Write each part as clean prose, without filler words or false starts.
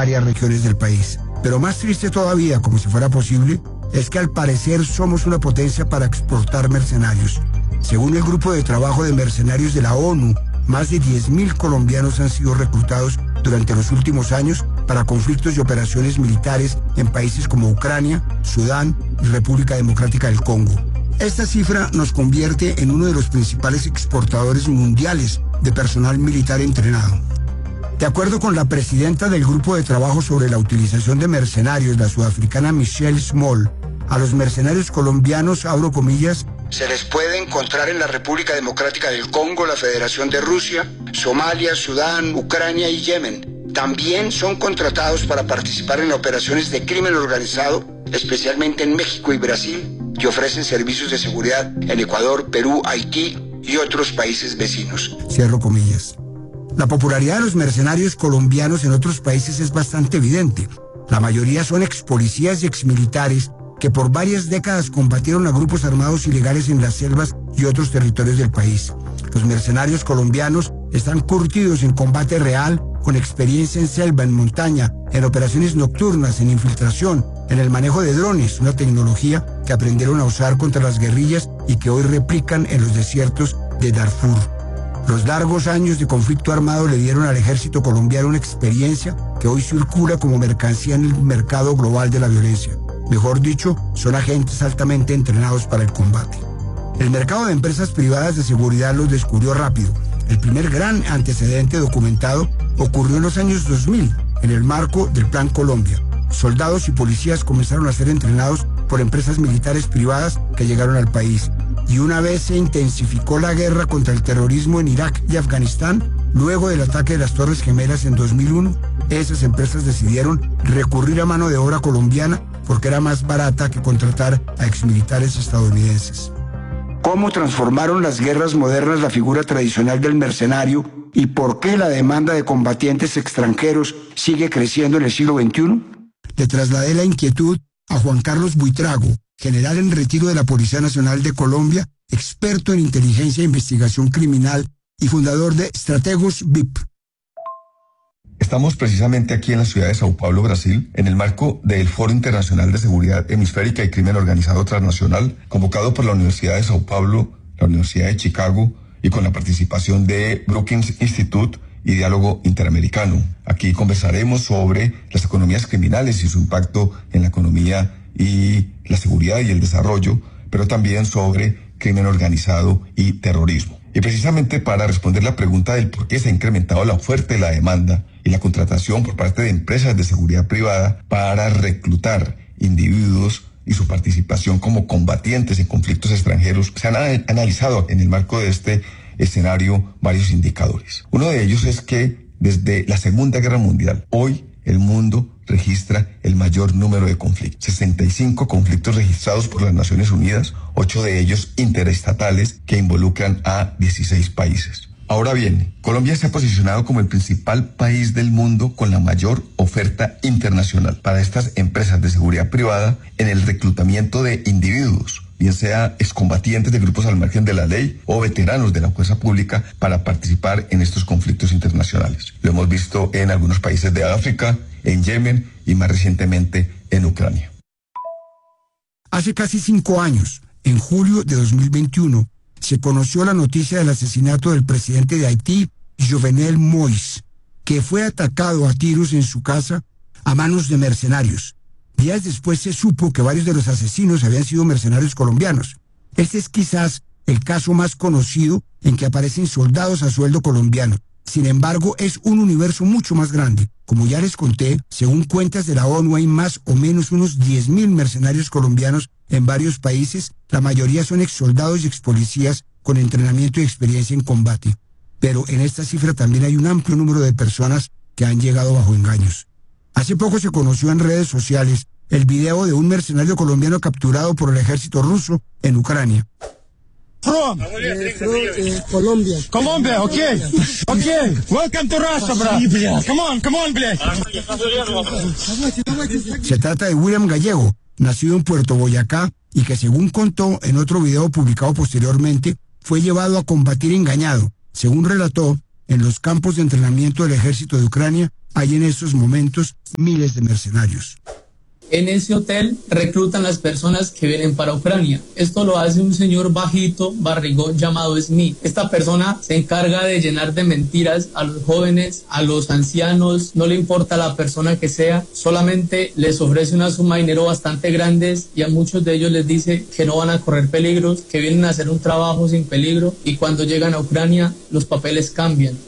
varias regiones del país. Pero más triste todavía, como si fuera posible, es que al parecer somos una potencia para exportar mercenarios. Según el Grupo de Trabajo de Mercenarios de la ONU, más de 10.000 colombianos han sido reclutados durante los últimos años para conflictos y operaciones militares en países como Ucrania, Sudán y República Democrática del Congo. Esta cifra nos convierte en uno de los principales exportadores mundiales de personal militar entrenado. De acuerdo con la presidenta del Grupo de Trabajo sobre la utilización de mercenarios, la sudafricana Michelle Small, a los mercenarios colombianos, abro comillas, se les puede encontrar en la República Democrática del Congo, la Federación de Rusia, Somalia, Sudán, Ucrania y Yemen. También son contratados para participar en operaciones de crimen organizado, especialmente en México y Brasil, y ofrecen servicios de seguridad en Ecuador, Perú, Haití y otros países vecinos. Cierro comillas. La popularidad de los mercenarios colombianos en otros países es bastante evidente. La mayoría son expolicías y exmilitares que por varias décadas combatieron a grupos armados ilegales en las selvas y otros territorios del país. Los mercenarios colombianos están curtidos en combate real, con experiencia en selva, en montaña, en operaciones nocturnas, en infiltración, en el manejo de drones, una tecnología que aprendieron a usar contra las guerrillas y que hoy replican en los desiertos de Darfur. Los largos años de conflicto armado le dieron al ejército colombiano una experiencia que hoy circula como mercancía en el mercado global de la violencia. Mejor dicho, son agentes altamente entrenados para el combate. El mercado de empresas privadas de seguridad los descubrió rápido. El primer gran antecedente documentado ocurrió en los años 2000, en el marco del Plan Colombia. Soldados y policías comenzaron a ser entrenados por empresas militares privadas que llegaron al país. Y una vez se intensificó la guerra contra el terrorismo en Irak y Afganistán, luego del ataque de las Torres Gemelas en 2001, esas empresas decidieron recurrir a mano de obra colombiana porque era más barata que contratar a exmilitares estadounidenses. ¿Cómo transformaron las guerras modernas la figura tradicional del mercenario y por qué la demanda de combatientes extranjeros sigue creciendo en el siglo XXI? Le trasladé la inquietud a Juan Carlos Buitrago, general en retiro de la Policía Nacional de Colombia, experto en inteligencia e investigación criminal y fundador de Strategos VIP. Estamos precisamente aquí en la ciudad de Sao Paulo, Brasil, en el marco del Foro Internacional de Seguridad Hemisférica y Crimen Organizado Transnacional, convocado por la Universidad de Sao Paulo, la Universidad de Chicago y con la participación de Brookings Institute y Diálogo Interamericano. Aquí conversaremos sobre las economías criminales y su impacto en la economía y la seguridad y el desarrollo, pero también sobre crimen organizado y terrorismo. Y precisamente para responder la pregunta del por qué se ha incrementado la oferta y la demanda y la contratación por parte de empresas de seguridad privada para reclutar individuos y su participación como combatientes en conflictos extranjeros, se han analizado en el marco de este escenario varios indicadores. Uno de ellos es que desde la Segunda Guerra Mundial, hoy el mundo registra el mayor número de conflictos. 65 conflictos registrados por las Naciones Unidas, 8 de ellos interestatales que involucran a 16 países. Ahora bien, Colombia se ha posicionado como el principal país del mundo con la mayor oferta internacional para estas empresas de seguridad privada en el reclutamiento de individuos, bien sea excombatientes de grupos al margen de la ley o veteranos de la fuerza pública para participar en estos conflictos internacionales. Lo hemos visto en algunos países de África, en Yemen y más recientemente en Ucrania. Hace casi 5 años, en julio de 2021, se conoció la noticia del asesinato del presidente de Haití, Jovenel Moïse, que fue atacado a tiros en su casa a manos de mercenarios. Días después se supo que varios de los asesinos habían sido mercenarios colombianos. Este es quizás el caso más conocido en que aparecen soldados a sueldo colombiano. Sin embargo, es un universo mucho más grande. Como ya les conté, según cuentas de la ONU hay más o menos unos 10.000 mercenarios colombianos en varios países. La mayoría son exsoldados y expolicías con entrenamiento y experiencia en combate. Pero en esta cifra también hay un amplio número de personas que han llegado bajo engaños. Hace poco se conoció en redes sociales el video de un mercenario colombiano capturado por el ejército ruso en Ucrania. From Colombia. Colombia, okay. Okay. Welcome to Russia, bro. Come on, блядь. Se trata de William Gallego, nacido en Puerto Boyacá y que según contó en otro video publicado posteriormente, fue llevado a combatir engañado. Según relató, en los campos de entrenamiento del ejército de Ucrania, hay en estos momentos miles de mercenarios. En ese hotel reclutan las personas que vienen para Ucrania. Esto lo hace un señor bajito, barrigón, llamado Smith. Esta persona se encarga de llenar de mentiras a los jóvenes, a los ancianos, no le importa la persona que sea, solamente les ofrece una suma de dinero bastante grande y a muchos de ellos les dice que no van a correr peligros, que vienen a hacer un trabajo sin peligro y cuando llegan a Ucrania los papeles cambian.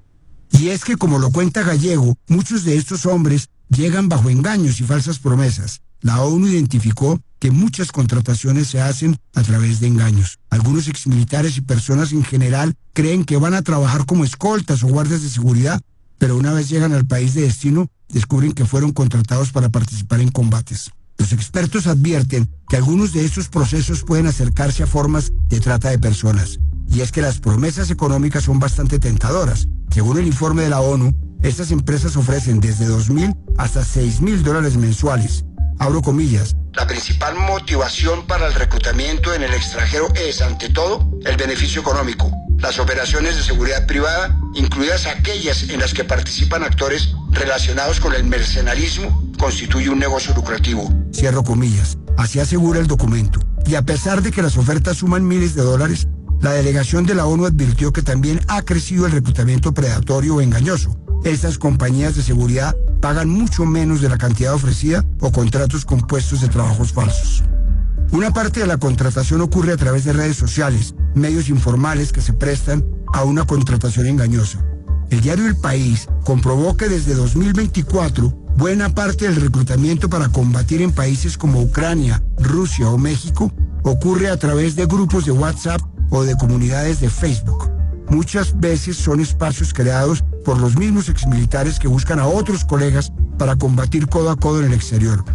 Y es que, como lo cuenta Gallego, muchos de estos hombres llegan bajo engaños y falsas promesas. La ONU identificó que muchas contrataciones se hacen a través de engaños. Algunos exmilitares y personas en general creen que van a trabajar como escoltas o guardias de seguridad, pero una vez llegan al país de destino, descubren que fueron contratados para participar en combates. Los expertos advierten que algunos de estos procesos pueden acercarse a formas de trata de personas. Y es que las promesas económicas son bastante tentadoras. Según el informe de la ONU, estas empresas ofrecen desde $2,000 hasta $6,000 mensuales. Abro comillas. La principal motivación para el reclutamiento en el extranjero es, ante todo, el beneficio económico. Las operaciones de seguridad privada, incluidas aquellas en las que participan actores relacionados con el mercenarismo, constituye un negocio lucrativo. Cierro comillas. Así asegura el documento. Y a pesar de que las ofertas suman miles de dólares, la delegación de la ONU advirtió que también ha crecido el reclutamiento predatorio o engañoso. Estas compañías de seguridad pagan mucho menos de la cantidad ofrecida o contratos con puestos de trabajos falsos. Una parte de la contratación ocurre a través de redes sociales, medios informales que se prestan a una contratación engañosa. El diario El País comprobó que desde 2024, buena parte del reclutamiento para combatir en países como Ucrania, Rusia o México ocurre a través de grupos de WhatsApp o de comunidades de Facebook. Muchas veces son espacios creados por los mismos exmilitares que buscan a otros colegas para combatir codo a codo en el exterior.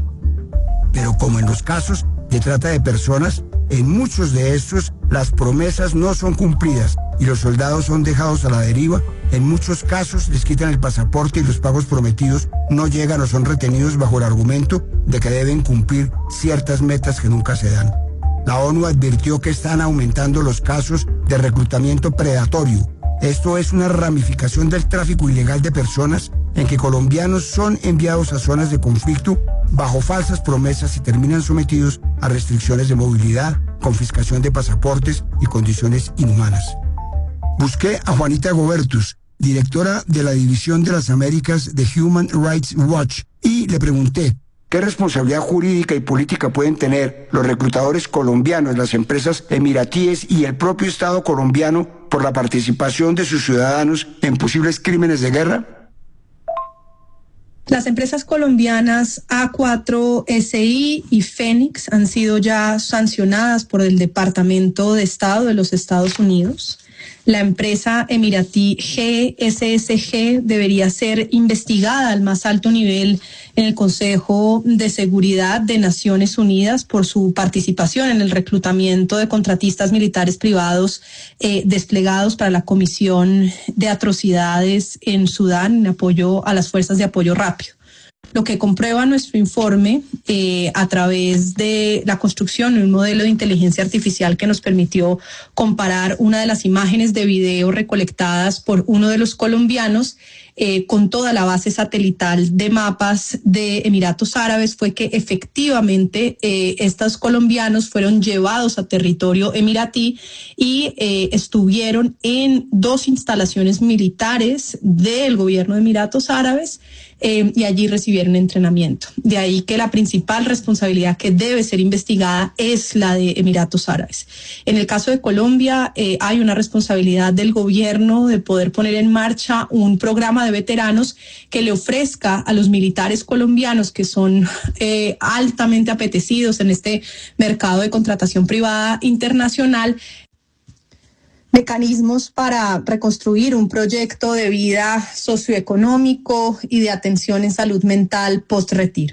Pero como en los casos de trata de personas, en muchos de estos las promesas no son cumplidas y los soldados son dejados a la deriva. En muchos casos les quitan el pasaporte y los pagos prometidos no llegan o son retenidos bajo el argumento de que deben cumplir ciertas metas que nunca se dan. La ONU advirtió que están aumentando los casos de reclutamiento predatorio. Esto es una ramificación del tráfico ilegal de personas en que colombianos son enviados a zonas de conflicto bajo falsas promesas y terminan sometidos a restricciones de movilidad, confiscación de pasaportes y condiciones inhumanas. Busqué a Juanita Gobertus, directora de la División de las Américas de Human Rights Watch, y le pregunté ¿qué responsabilidad jurídica y política pueden tener los reclutadores colombianos, las empresas emiratíes y el propio Estado colombiano por la participación de sus ciudadanos en posibles crímenes de guerra? Las empresas colombianas A4SI y Fénix han sido ya sancionadas por el Departamento de Estado de los Estados Unidos. La empresa emiratí GSSG debería ser investigada al más alto nivel en el Consejo de Seguridad de Naciones Unidas por su participación en el reclutamiento de contratistas militares privados desplegados para la Comisión de Atrocidades en Sudán en apoyo a las fuerzas de apoyo rápido. Lo que comprueba nuestro informe a través de la construcción de un modelo de inteligencia artificial que nos permitió comparar una de las imágenes de video recolectadas por uno de los colombianos con toda la base satelital de mapas de Emiratos Árabes fue que efectivamente estos colombianos fueron llevados a territorio emiratí y estuvieron en 2 instalaciones militares del gobierno de Emiratos Árabes y allí recibieron entrenamiento. De ahí que la principal responsabilidad que debe ser investigada es la de Emiratos Árabes. En el caso de Colombia hay una responsabilidad del gobierno de poder poner en marcha un programa de veteranos que le ofrezca a los militares colombianos que son altamente apetecidos en este mercado de contratación privada internacional mecanismos para reconstruir un proyecto de vida socioeconómico y de atención en salud mental post-retiro.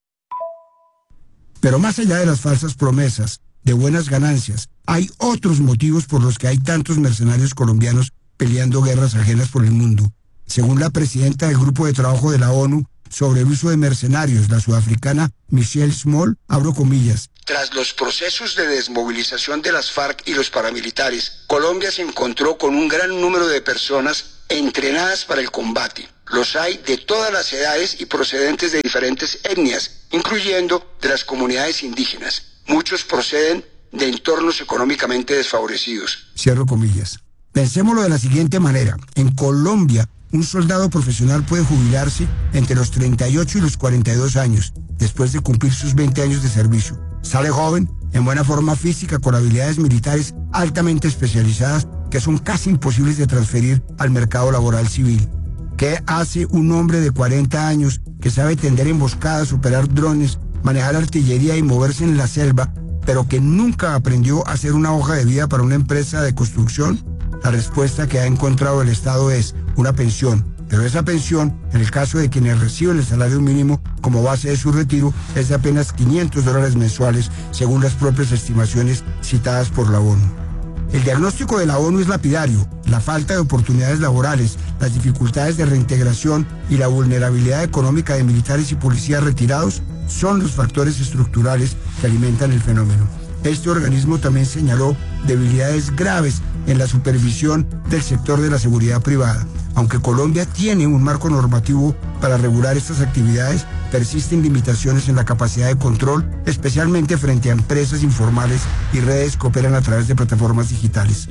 Pero más allá de las falsas promesas de buenas ganancias, hay otros motivos por los que hay tantos mercenarios colombianos peleando guerras ajenas por el mundo. Según la presidenta del Grupo de Trabajo de la ONU sobre el uso de mercenarios, la sudafricana Michelle Small, abro comillas. Tras los procesos de desmovilización de las FARC y los paramilitares, Colombia se encontró con un gran número de personas entrenadas para el combate. Los hay de todas las edades y procedentes de diferentes etnias, incluyendo de las comunidades indígenas. Muchos proceden de entornos económicamente desfavorecidos. Cierro comillas. Pensémoslo de la siguiente manera. En Colombia, un soldado profesional puede jubilarse entre los 38 y los 42 años, después de cumplir sus 20 años de servicio. Sale joven, en buena forma física, con habilidades militares altamente especializadas que son casi imposibles de transferir al mercado laboral civil. ¿Qué hace un hombre de 40 años que sabe tender emboscadas, operar drones, manejar artillería y moverse en la selva, pero que nunca aprendió a hacer una hoja de vida para una empresa de construcción? La respuesta que ha encontrado el Estado es una pensión, pero esa pensión, en el caso de quienes reciben el salario mínimo como base de su retiro, es de apenas $500 mensuales, según las propias estimaciones citadas por la ONU. El diagnóstico de la ONU es lapidario. La falta de oportunidades laborales, las dificultades de reintegración y la vulnerabilidad económica de militares y policías retirados son los factores estructurales que alimentan el fenómeno. Este organismo también señaló debilidades graves en la supervisión del sector de la seguridad privada. Aunque Colombia tiene un marco normativo para regular estas actividades, persisten limitaciones en la capacidad de control, especialmente frente a empresas informales y redes que operan a través de plataformas digitales.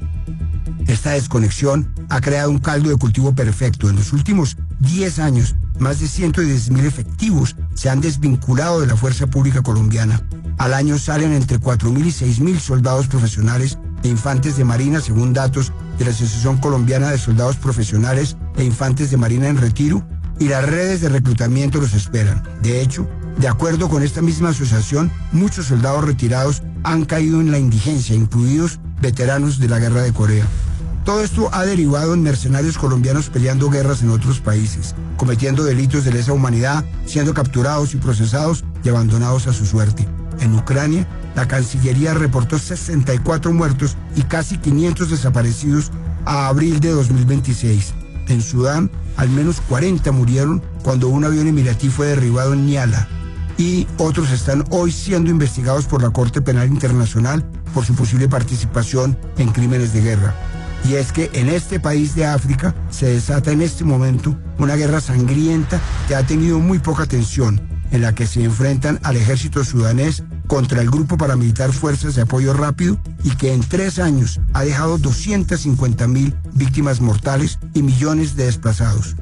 Esta desconexión ha creado un caldo de cultivo perfecto. En los últimos 10 años, más de 110.000 efectivos se han desvinculado de la fuerza pública colombiana. Al año salen entre 4.000 y 6.000 soldados profesionales e infantes de marina, según datos de la Asociación Colombiana de Soldados Profesionales e Infantes de Marina en Retiro, y las redes de reclutamiento los esperan. De hecho, de acuerdo con esta misma asociación, muchos soldados retirados han caído en la indigencia, incluidos veteranos de la Guerra de Corea. Todo esto ha derivado en mercenarios colombianos peleando guerras en otros países, cometiendo delitos de lesa humanidad, siendo capturados y procesados y abandonados a su suerte. En Ucrania, la Cancillería reportó 64 muertos y casi 500 desaparecidos a abril de 2026. En Sudán, al menos 40 murieron cuando un avión emiratí fue derribado en Niala, y otros están hoy siendo investigados por la Corte Penal Internacional por su posible participación en crímenes de guerra. Y es que en este país de África se desata en este momento una guerra sangrienta que ha tenido muy poca atención, en la que se enfrentan al ejército sudanés contra el grupo paramilitar Fuerzas de Apoyo Rápido, y que en 3 años ha dejado 250.000 víctimas mortales y millones de desplazados.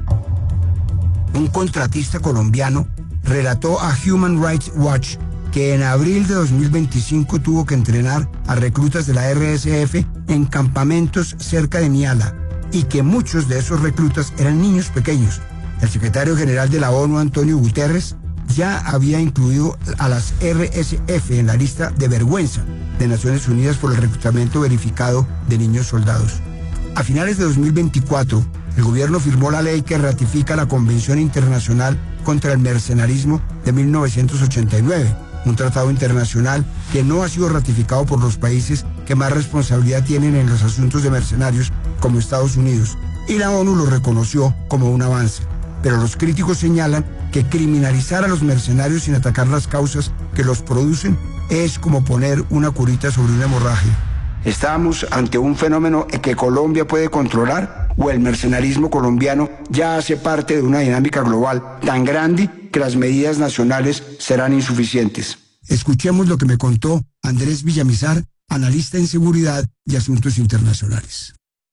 Un contratista colombiano relató a Human Rights Watch que en abril de 2025 tuvo que entrenar a reclutas de la RSF en campamentos cerca de Niala, y que muchos de esos reclutas eran niños pequeños. El secretario general de la ONU, Antonio Guterres, ya había incluido a las RSF en la lista de vergüenza de Naciones Unidas por el reclutamiento verificado de niños soldados. A finales de 2024, el gobierno firmó la ley que ratifica la Convención Internacional contra el Mercenarismo de 1989, un tratado internacional que no ha sido ratificado por los países que más responsabilidad tienen en los asuntos de mercenarios, como Estados Unidos, y la ONU lo reconoció como un avance. Pero los críticos señalan que criminalizar a los mercenarios sin atacar las causas que los producen es como poner una curita sobre una hemorragia. ¿Estamos ante un fenómeno que Colombia puede controlar, o el mercenarismo colombiano ya hace parte de una dinámica global tan grande que las medidas nacionales serán insuficientes? Escuchemos lo que me contó Andrés Villamizar, analista en seguridad y asuntos internacionales.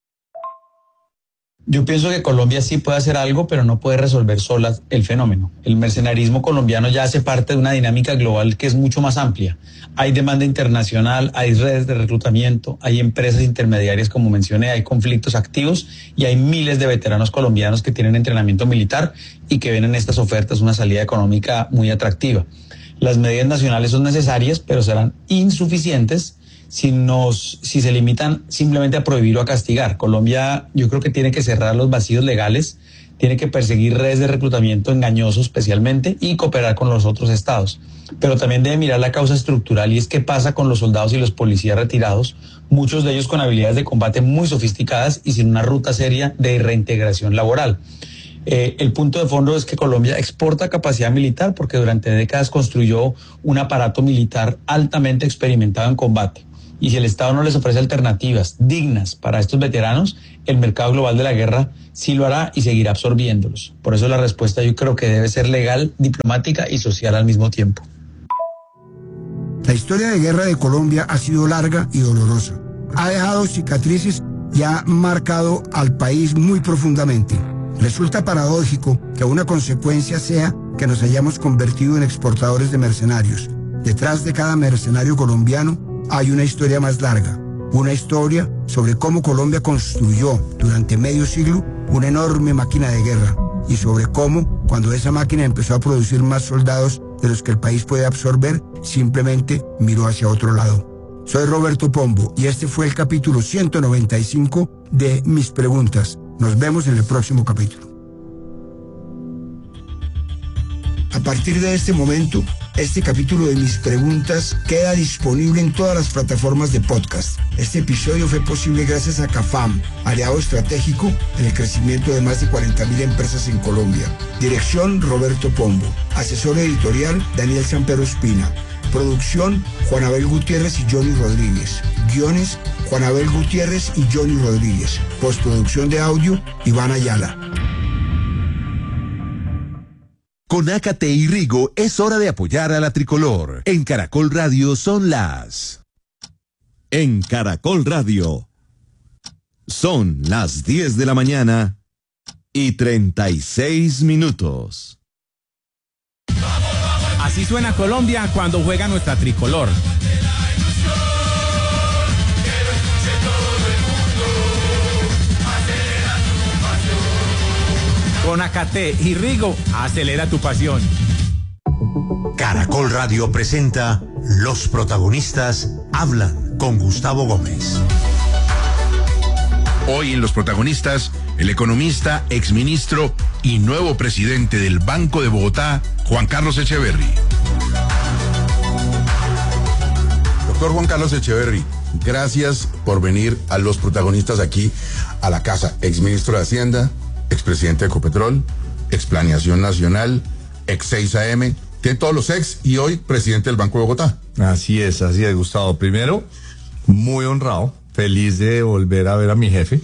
Yo pienso que Colombia sí puede hacer algo, pero no puede resolver sola el fenómeno. El mercenarismo colombiano ya hace parte de una dinámica global que es mucho más amplia. Hay demanda internacional, hay redes de reclutamiento, hay empresas intermediarias, como mencioné, hay conflictos activos y hay miles de veteranos colombianos que tienen entrenamiento militar y que ven en estas ofertas una salida económica muy atractiva. Las medidas nacionales son necesarias, pero serán insuficientes si se limitan simplemente a prohibir o a castigar. Colombia, yo creo que tiene que cerrar los vacíos legales, tiene que perseguir redes de reclutamiento engañoso especialmente y cooperar con los otros estados. Pero también debe mirar la causa estructural, y es qué pasa con los soldados y los policías retirados, muchos de ellos con habilidades de combate muy sofisticadas y sin una ruta seria de reintegración laboral. El punto de fondo es que Colombia exporta capacidad militar porque durante décadas construyó un aparato militar altamente experimentado en combate. Y si el Estado no les ofrece alternativas dignas para estos veteranos, el mercado global de la guerra sí lo hará y seguirá absorbiéndolos. Por eso la respuesta yo creo que debe ser legal, diplomática y social al mismo tiempo. La historia de guerra de Colombia ha sido larga y dolorosa. Ha dejado cicatrices y ha marcado al país muy profundamente. Resulta paradójico que una consecuencia sea que nos hayamos convertido en exportadores de mercenarios. Detrás de cada mercenario colombiano hay una historia más larga, una historia sobre cómo Colombia construyó durante medio siglo una enorme máquina de guerra y sobre cómo, cuando esa máquina empezó a producir más soldados de los que el país puede absorber, simplemente miró hacia otro lado. Soy Roberto Pombo y este fue el capítulo 195 de Mis Preguntas. Nos vemos en el próximo capítulo. A partir de este momento, este capítulo de Mis Preguntas queda disponible en todas las plataformas de podcast. Este episodio fue posible gracias a CAFAM, aliado estratégico en el crecimiento de más de 40.000 empresas en Colombia. Dirección, Roberto Pombo. Asesor editorial, Daniel Sampero Espina. Producción, Juan Abel Gutiérrez y Johnny Rodríguez. Guiones, Juan Abel Gutiérrez y Johnny Rodríguez. Postproducción de audio, Iván Ayala. Con Ácate y Rigo es hora de apoyar a la tricolor. En Caracol Radio son las... En Caracol Radio son las 10 de la mañana y 36 minutos. Así suena Colombia cuando juega nuestra tricolor. Con Ácate y Rigo, acelera tu pasión. Caracol Radio presenta Los protagonistas hablan con Gustavo Gómez. Hoy en Los protagonistas, el economista, exministro y nuevo presidente del Banco de Bogotá, Juan Carlos Echeverry. Doctor Juan Carlos Echeverry, gracias por venir a Los protagonistas aquí a la casa. Exministro de Hacienda, expresidente de Ecopetrol, explaneación nacional, ex 6 AM, tiene todos los ex y hoy presidente del Banco de Bogotá. Así es, Gustavo. Primero, muy honrado, feliz de volver a ver a mi jefe.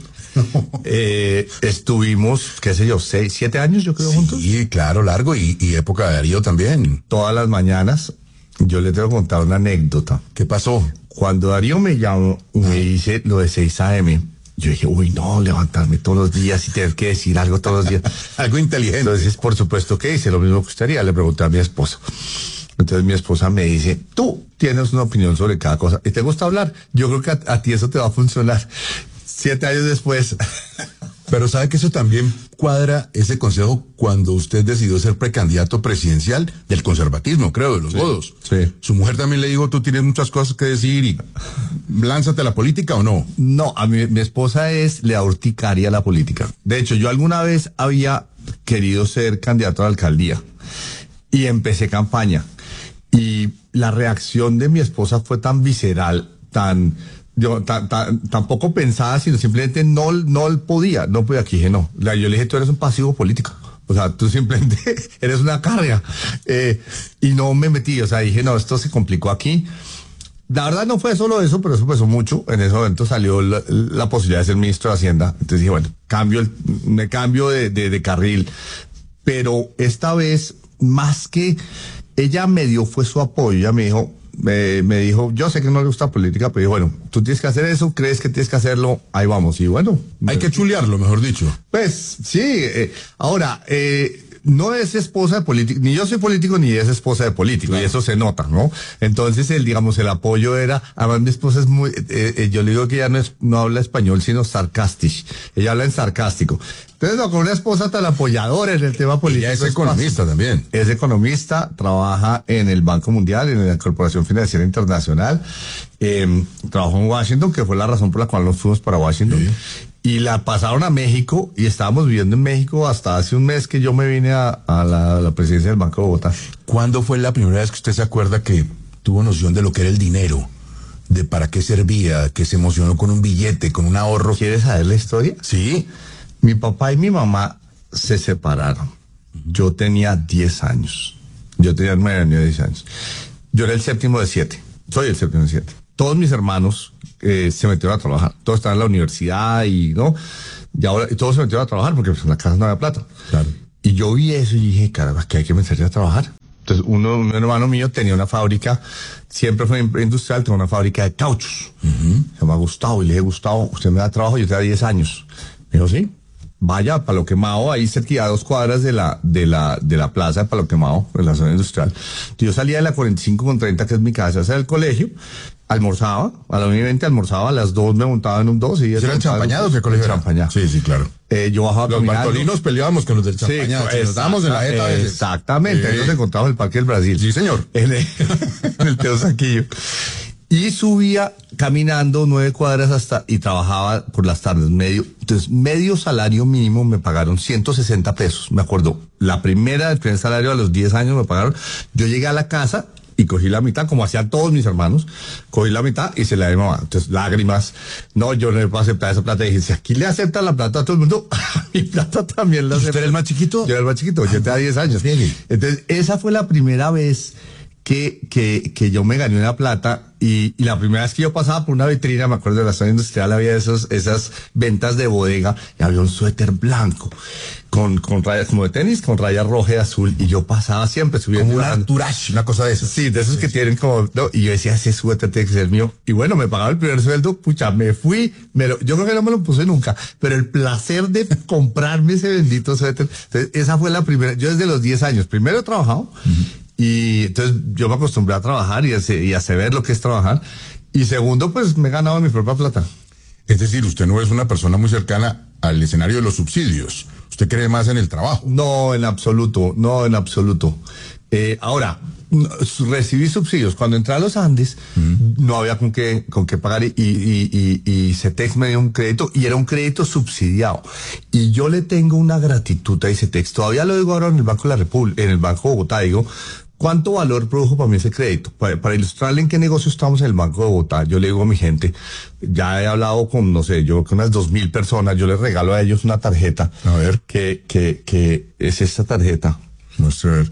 Estuvimos, qué sé yo, 6, 7 años yo creo juntos. Sí, claro, largo y época de Darío también. Todas las mañanas, yo le tengo que contar una anécdota. ¿Qué pasó? Cuando Darío me llamó y me dice lo de 6 AM, yo dije, uy, no, levantarme todos los días y tener que decir algo todos los días. Algo inteligente. Entonces, por supuesto que hice lo mismo que usted haría, le pregunté a mi esposa. Entonces mi esposa me dice, tú tienes una opinión sobre cada cosa y te gusta hablar. Yo creo que a ti eso te va a funcionar. 7 años después. Pero sabe que eso también cuadra ese consejo cuando usted decidió ser precandidato presidencial del conservatismo, creo, de los godos. Sí. Su mujer también le dijo, tú tienes muchas cosas que decir y lánzate a la política o no. No, a mí, mi esposa le da urticaria a la política. De hecho, yo alguna vez había querido ser candidato a la alcaldía y empecé campaña. Y la reacción de mi esposa fue tan visceral, tampoco pensaba, sino simplemente no podía. Aquí dije no. Yo le dije, tú eres un pasivo político. O sea, tú simplemente eres una carga. Y no me metí. O sea, dije, no, esto se complicó aquí. La verdad no fue solo eso, pero eso pesó mucho. En ese momento salió la posibilidad de ser ministro de Hacienda. Entonces dije, bueno, me cambio de carril. Pero esta vez, más que ella me dio, fue su apoyo. Ella me dijo, yo sé que no le gusta política, pero bueno, tú tienes que hacer eso, crees que tienes que hacerlo, ahí vamos. Y bueno. Hay que chulearlo, mejor dicho. Pues, sí. Ahora, no es esposa de político, ni yo soy político, ni es esposa de político, claro. Y eso se nota, ¿no? Entonces, el apoyo era, además mi esposa es muy, yo le digo que ella no habla español, sino sarcástico. Ella habla en sarcástico. Entonces, no, con una esposa tan apoyadora en el tema político. Ella es economista también. Es economista, trabaja en el Banco Mundial, en la Corporación Financiera Internacional. Trabajó en Washington, que fue la razón por la cual nos fuimos para Washington. Sí. Y la pasaron a México y estábamos viviendo en México hasta hace un mes que yo me vine a la presidencia del Banco de Bogotá. ¿Cuándo fue la primera vez que usted se acuerda que tuvo noción de lo que era el dinero? De para qué servía, que se emocionó con un billete, con un ahorro. ¿Quieres saber la historia? Sí. Mi papá y mi mamá se separaron. Yo tenía 10 años. Yo tenía 9 años, 10 años. Yo era el séptimo de 7. Soy el séptimo de 7. todos mis hermanos se metieron a trabajar. Todos estaban en la universidad y todos se metieron a trabajar porque pues, en la casa no había plata. Claro. Y yo vi eso y dije, caramba, que hay que meterse a trabajar. Entonces, un hermano mío tenía una fábrica, siempre fue industrial, tenía una fábrica de cauchos. Se llama Gustavo, y le dije, Gustavo, usted me da trabajo, yo tenía 10 años. Me dijo, sí, vaya a Palo Quemado, ahí cerca a 2 cuadras de la plaza de Palo Quemado, en la zona industrial. Entonces, yo salía de la 45 con 30, que es mi casa, hacia el colegio, almorzaba, a las 9:20 almorzaba, a las 2 me montaba en un 2 y... ¿Era el Champañado? ¿Qué colegio era? Champañado. Sí, claro. Yo bajaba los bartolinos peleábamos con los del Champañado, nos dábamos en la jeta a veces. Exactamente, ahí nos encontramos en el Parque del Brasil. Sí, señor. En el Teo Saquillo. Y subía caminando 9 cuadras y trabajaba por las tardes, medio salario mínimo me pagaron 160 pesos, me acuerdo. El primer salario a los 10 años me pagaron. Yo llegué a la casa y cogí la mitad, como hacían todos mis hermanos, cogí la mitad y se la di a mi mamá. Entonces, lágrimas, no, yo no le puedo aceptar esa plata. Y dije, si aquí le aceptan la plata a todo el mundo, mi plata también la aceptan. ¿Usted era el más chiquito? Yo era el más chiquito, yo tenía 10 años. Entonces, esa fue la primera vez que yo me gané una plata y la primera vez que yo pasaba por una vitrina, me acuerdo de la zona industrial, había esas ventas de bodega y había un suéter blanco con rayas como de tenis, con rayas roja y azul, y yo pasaba siempre subiendo. Como un Arturash, una cosa de esas. Sí, de esos que tienen como, no, y yo decía, ese suéter tiene que ser mío. Y bueno, me pagaba el primer sueldo, pucha, me fui, yo creo que no me lo puse nunca, pero el placer de comprarme ese bendito suéter. Entonces, esa fue la primera, yo desde los 10 años, primero he trabajado, y entonces yo me acostumbré a trabajar y a saber lo que es trabajar. Y segundo, pues me he ganado mi propia plata. Es decir, usted no es una persona muy cercana al escenario de los subsidios. ¿Usted cree más en el trabajo? No, en absoluto. Ahora, recibí subsidios. Cuando entré a los Andes, no había con qué pagar y Cetex me dio un crédito y era un crédito subsidiado. Y yo le tengo una gratitud a Cetex. Todavía lo digo ahora en el Banco de la República, en el Banco de Bogotá, digo, ¿cuánto valor produjo para mí ese crédito? Para ilustrarle en qué negocio estamos en el Banco de Bogotá, yo le digo a mi gente, ya he hablado con, no sé, yo con unas 2,000 personas, yo les regalo a ellos una tarjeta. A ver. Que es esta tarjeta. Muestre a ver.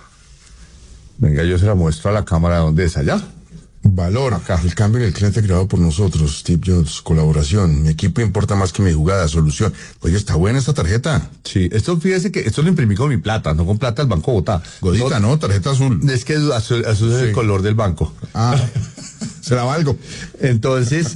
Venga, yo se la muestro a la cámara. ¿Dónde es? ¿Allá? Valor, acá. El cambio en el cliente creado por nosotros. Steve Jobs, colaboración. Mi equipo importa más que mi jugada, solución. Oye, está buena esta tarjeta. Sí, fíjese que esto lo imprimí con mi plata, no con plata del Banco de Bogotá. Godita, no, tarjeta azul. Es que azul es el color del banco. Se la valgo. Entonces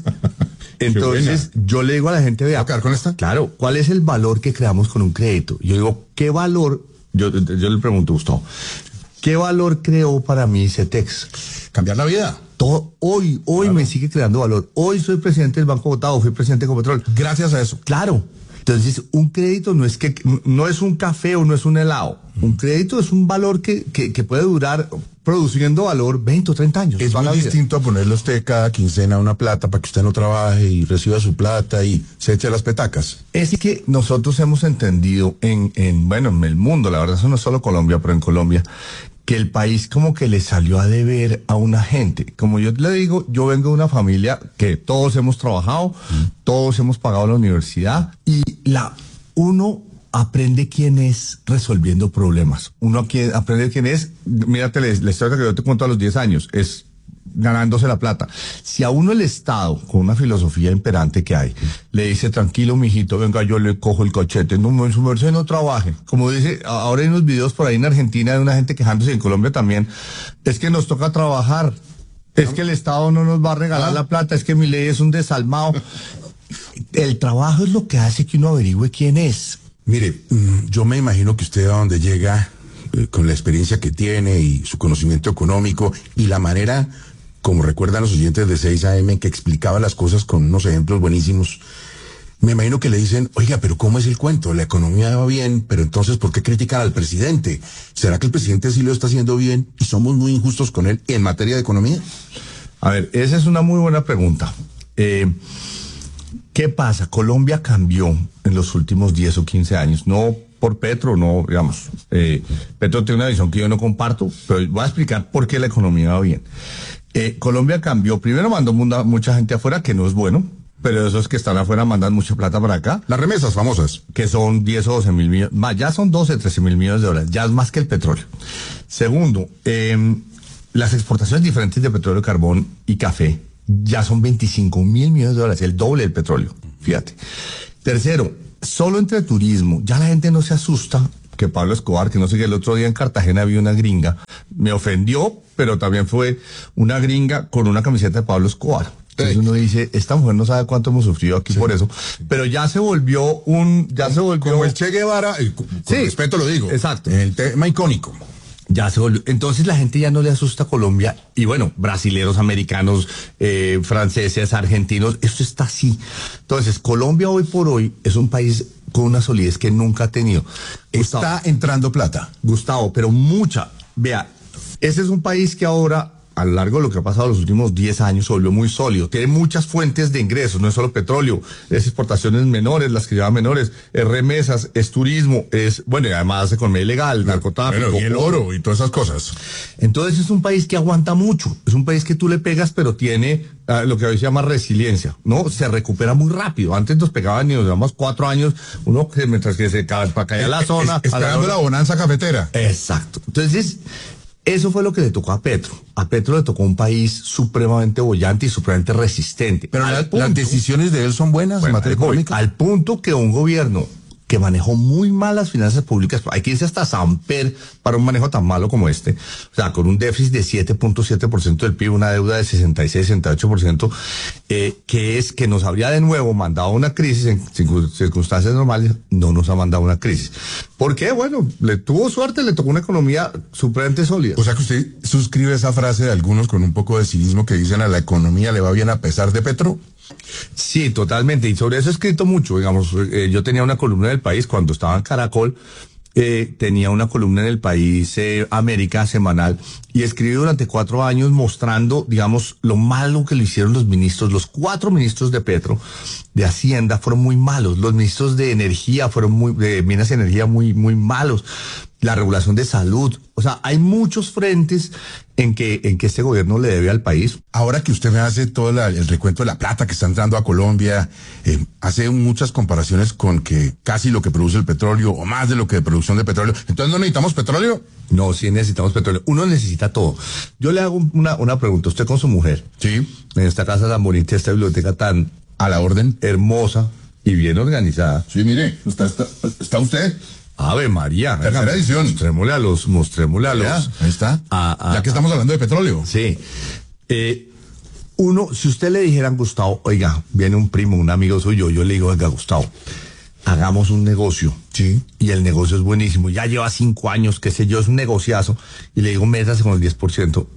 yo le digo a la gente, vea. ¿Va a quedar con esta? Claro, ¿cuál es el valor que creamos con un crédito? Yo digo, ¿qué valor? Yo le pregunto, Gustavo, ¿qué valor creó para mí Cetex? Cambiar la vida. Hoy claro. Me sigue creando valor. Hoy soy presidente del Banco de Bogotá, fui presidente de Ecopetrol. Gracias a eso. Claro. Entonces, un crédito no es un café o no es un helado. Un crédito es un valor que puede durar produciendo valor 20 o 30 años. Es muy distinto a ponerle a usted cada quincena una plata para que usted no trabaje y reciba su plata y se eche las petacas. Es que nosotros hemos entendido en el mundo, la verdad eso no es solo Colombia, pero en Colombia, que el país como que le salió a deber a una gente. Como yo le digo, yo vengo de una familia que todos hemos trabajado, todos hemos pagado la universidad y uno aprende quién es resolviendo problemas. Uno aprende quién es, mírate la historia que yo te cuento a los 10 años, es ganándose la plata. Si a uno el Estado, con una filosofía imperante que hay, le dice, tranquilo, mijito, venga, yo le cojo el cachete, no, en su merced no trabaje. Como dice, ahora hay unos videos por ahí en Argentina de una gente quejándose, en Colombia también, es que nos toca trabajar, es que el Estado no nos va a regalar la plata, es que mi ley es un desalmado. El trabajo es lo que hace que uno averigüe quién es. Mire, yo me imagino que usted a donde llega, con la experiencia que tiene y su conocimiento económico y la manera, como recuerdan los oyentes de 6 AM, que explicaba las cosas con unos ejemplos buenísimos, me imagino que le dicen, oiga, pero ¿cómo es el cuento? La economía va bien, pero entonces, ¿por qué critican al presidente? ¿Será que el presidente sí lo está haciendo bien y somos muy injustos con él en materia de economía? A ver, esa es una muy buena pregunta. ¿Qué pasa? Colombia cambió en los últimos 10 o 15 años, no por Petro, no, digamos, Petro tiene una visión que yo no comparto, pero voy a explicar por qué la economía va bien. Colombia cambió, primero mandó mucha gente afuera, que no es bueno, pero esos que están afuera mandan mucha plata para acá. Las remesas famosas. Que son 10 o 12 mil millones, más, ya son 12, 13 mil millones de dólares, ya es más que el petróleo. Segundo, las exportaciones diferentes de petróleo, carbón y café ya son 25.000 millones de dólares, el doble del petróleo, fíjate. Tercero, solo entre turismo, ya la gente no se asusta que Pablo Escobar, que no sé qué, el otro día en Cartagena había una gringa, me ofendió, pero también fue una gringa con una camiseta de Pablo Escobar. Entonces uno dice, esta mujer no sabe cuánto hemos sufrido aquí por eso, pero ya se volvió como el Che Guevara, con respeto lo digo. Exacto. El tema icónico. Ya se volvió. Entonces la gente ya no le asusta a Colombia. Y bueno, brasileros, americanos, franceses, argentinos, esto está así. Entonces, Colombia hoy por hoy es un país con una solidez que nunca ha tenido. Está entrando plata. Gustavo, pero mucha. Vea, ese es un país que ahora, a lo largo de lo que ha pasado los últimos 10 años, se volvió muy sólido. Tiene muchas fuentes de ingresos, no es solo petróleo, es exportaciones menores, las que llaman menores, es remesas, es turismo, bueno, y además economía ilegal, narcotráfico. Bueno, y el oro y todas esas cosas. Entonces es un país que aguanta mucho, es un país que tú le pegas, pero tiene lo que hoy se llama resiliencia, ¿no? Se recupera muy rápido. Antes nos pegaban y nos llevamos 4 años, uno mientras que se caía la zona. Esperando la bonanza cafetera. Exacto. Entonces, eso fue lo que le tocó a Petro. A Petro le tocó un país supremamente bollante y supremamente resistente. Pero las decisiones de él son buenas en materia económica. Al punto que un gobierno que manejó muy mal las finanzas públicas, hay que irse hasta Samper para un manejo tan malo como este, o sea, con un déficit de 7.7% del PIB, una deuda de 66-68%, que nos habría de nuevo mandado una crisis en circunstancias normales, no nos ha mandado una crisis. ¿Por qué? Bueno, le tuvo suerte, le tocó una economía supremamente sólida. O sea que usted suscribe esa frase de algunos con un poco de cinismo que dicen a la economía le va bien a pesar de Petro. Sí, totalmente, y sobre eso he escrito mucho, digamos, yo tenía una columna en El País cuando estaba en Caracol, tenía una columna en El País América semanal, y escribí durante 4 años mostrando, digamos, lo malo que lo hicieron los ministros, los 4 ministros de Petro, de Hacienda, fueron muy malos, los ministros de Energía de Minas y Energía muy malos, la regulación de salud, o sea, hay muchos frentes en que este gobierno le debe al país. Ahora que usted me hace todo el recuento de la plata que está entrando a Colombia, hace muchas comparaciones con que casi lo que produce el petróleo o más de lo que de producción de petróleo. Entonces, ¿no necesitamos petróleo? No, sí necesitamos petróleo. Uno necesita todo. Yo le hago una pregunta. Usted con su mujer. Sí. En esta casa tan bonita, esta biblioteca tan a la orden, hermosa y bien organizada. Sí, mire, está usted. Ave María. Tercera edición. Mostrémosle a los. Ahí está. Ya que estamos hablando de petróleo. Sí. Si usted le dijeran, Gustavo, oiga, viene un primo, un amigo suyo, yo le digo, oiga, Gustavo, hagamos un negocio. Sí. Y el negocio es buenísimo. Ya lleva 5 años, qué sé yo, es un negociazo. Y le digo, métase con el 10%.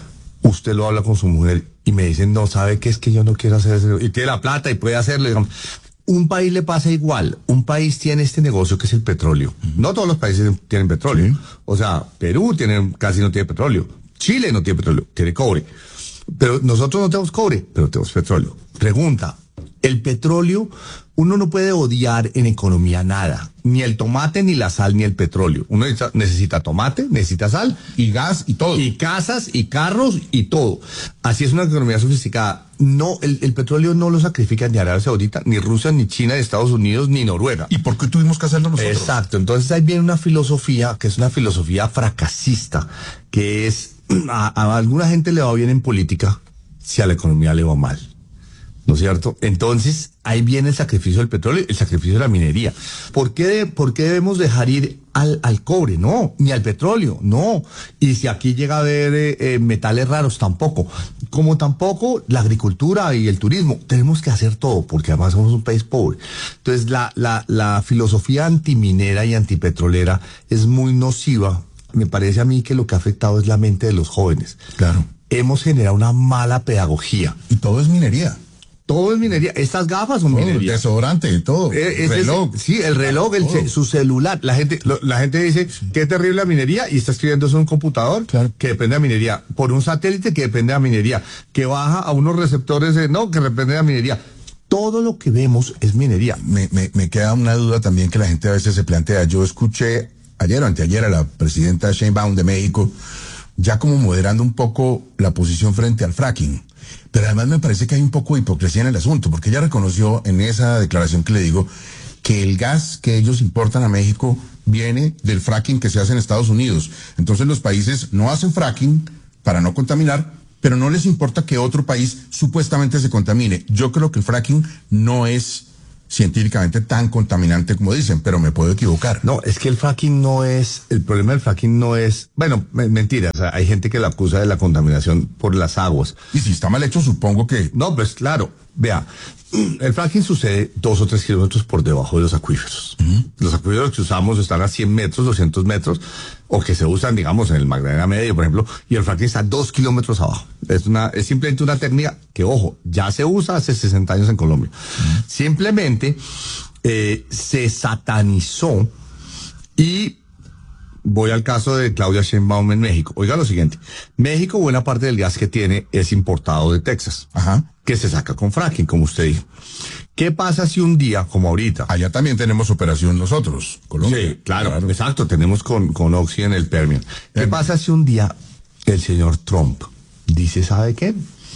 Usted lo habla con su mujer y me dicen, no, ¿sabe qué? Es que yo no quiero hacer eso. Y tiene la plata y puede hacerlo, digamos. Un país le pasa igual. Un país tiene este negocio que es el petróleo. No todos los países tienen petróleo. Sí. O sea, Perú casi no tiene petróleo. Chile no tiene petróleo, tiene cobre. Pero nosotros no tenemos cobre, pero tenemos petróleo. Pregunta, el petróleo, uno no puede odiar en economía nada. Ni el tomate, ni la sal, ni el petróleo. Uno necesita tomate, necesita sal. Y gas y todo. Y casas y carros y todo. Así es una economía sofisticada. No, el petróleo no lo sacrifican ni Arabia Saudita, ni Rusia, ni China, ni Estados Unidos, ni Noruega. ¿Y por qué tuvimos que hacerlo nosotros? Exacto. Entonces ahí viene una filosofía que es una filosofía fracasista, que es, a alguna gente le va bien en política si a la economía le va mal. ¿No es cierto? Entonces, ahí viene el sacrificio del petróleo, el sacrificio de la minería. ¿Por qué debemos dejar ir al cobre? No, ni al petróleo, no. Y si aquí llega a haber metales raros, tampoco. Como tampoco la agricultura y el turismo. Tenemos que hacer todo, porque además somos un país pobre. Entonces, la filosofía antiminera y antipetrolera es muy nociva. Me parece a mí que lo que ha afectado es la mente de los jóvenes. Claro. Hemos generado una mala pedagogía. Y todo es minería. Todo es minería. Estas gafas son minería. Desodorante, todo. Reloj. Sí, el reloj, su celular. La gente dice, qué terrible la minería, y está escribiendo eso en un computador, claro, que depende de la minería. Por un satélite que depende de la minería. Que baja a unos receptores que depende de la minería. Todo lo que vemos es minería. Me queda una duda también que la gente a veces se plantea. Yo escuché ayer o anteayer a la presidenta Sheinbaum de México, ya como moderando un poco la posición frente al fracking. Pero además me parece que hay un poco de hipocresía en el asunto, porque ella reconoció en esa declaración que le digo que el gas que ellos importan a México viene del fracking que se hace en Estados Unidos. Entonces los países no hacen fracking para no contaminar, pero no les importa que otro país supuestamente se contamine. Yo creo que el fracking no es científicamente tan contaminante como dicen, pero me puedo equivocar. No, es que el fracking no es, el problema del fracking no es, bueno, mentira, o sea, hay gente que lo acusa de la contaminación por las aguas. Y si está mal hecho, supongo que... No, pues claro, vea, el fracking sucede 2 o 3 kilómetros por debajo de los acuíferos. Los acuíferos que usamos están a 100 metros, 200 metros, o que se usan, digamos, en el Magdalena Medio, por ejemplo, y el fracking está a 2 kilómetros abajo. Es simplemente una técnica que, ojo, ya se usa hace 60 años en Colombia. Simplemente se satanizó y voy al caso de Claudia Sheinbaum en México. Oiga lo siguiente, México, buena parte del gas que tiene es importado de Texas. Ajá. Que se saca con fracking, como usted dijo. ¿Qué pasa si un día, como ahorita? Allá también tenemos operación nosotros, Colombia. Sí, claro. Exacto, tenemos con Oxy en el Permian. ¿Qué pasa si un día el señor Trump dice, ¿sabe qué?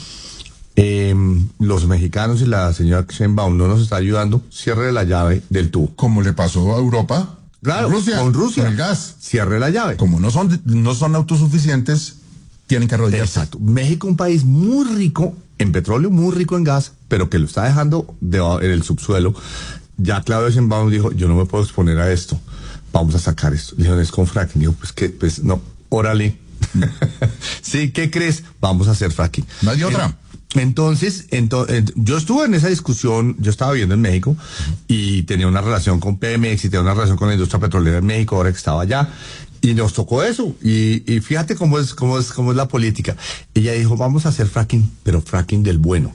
Los mexicanos y la señora Sheinbaum no nos está ayudando, cierre la llave del tubo. Como le pasó a Europa. Claro, con Rusia. Con el gas. Cierre la llave. Como no son autosuficientes, tienen que arrodillarse. Exacto. México, un país muy rico en petróleo, muy rico en gas, pero que lo está dejando en el subsuelo. Ya Claudia Sheinbaum dijo, yo no me puedo exponer a esto, vamos a sacar esto. Le dijo, es con fracking. Dijo, pues no, órale. Sí, ¿qué crees? Vamos a hacer fracking. No hay otra. Entonces, yo estuve en esa discusión, yo estaba viviendo en México y tenía una relación con Pemex y tenía una relación con la industria petrolera en México, ahora que estaba allá, y nos tocó eso. Y fíjate cómo es la política. Ella dijo, vamos a hacer fracking, pero fracking del bueno.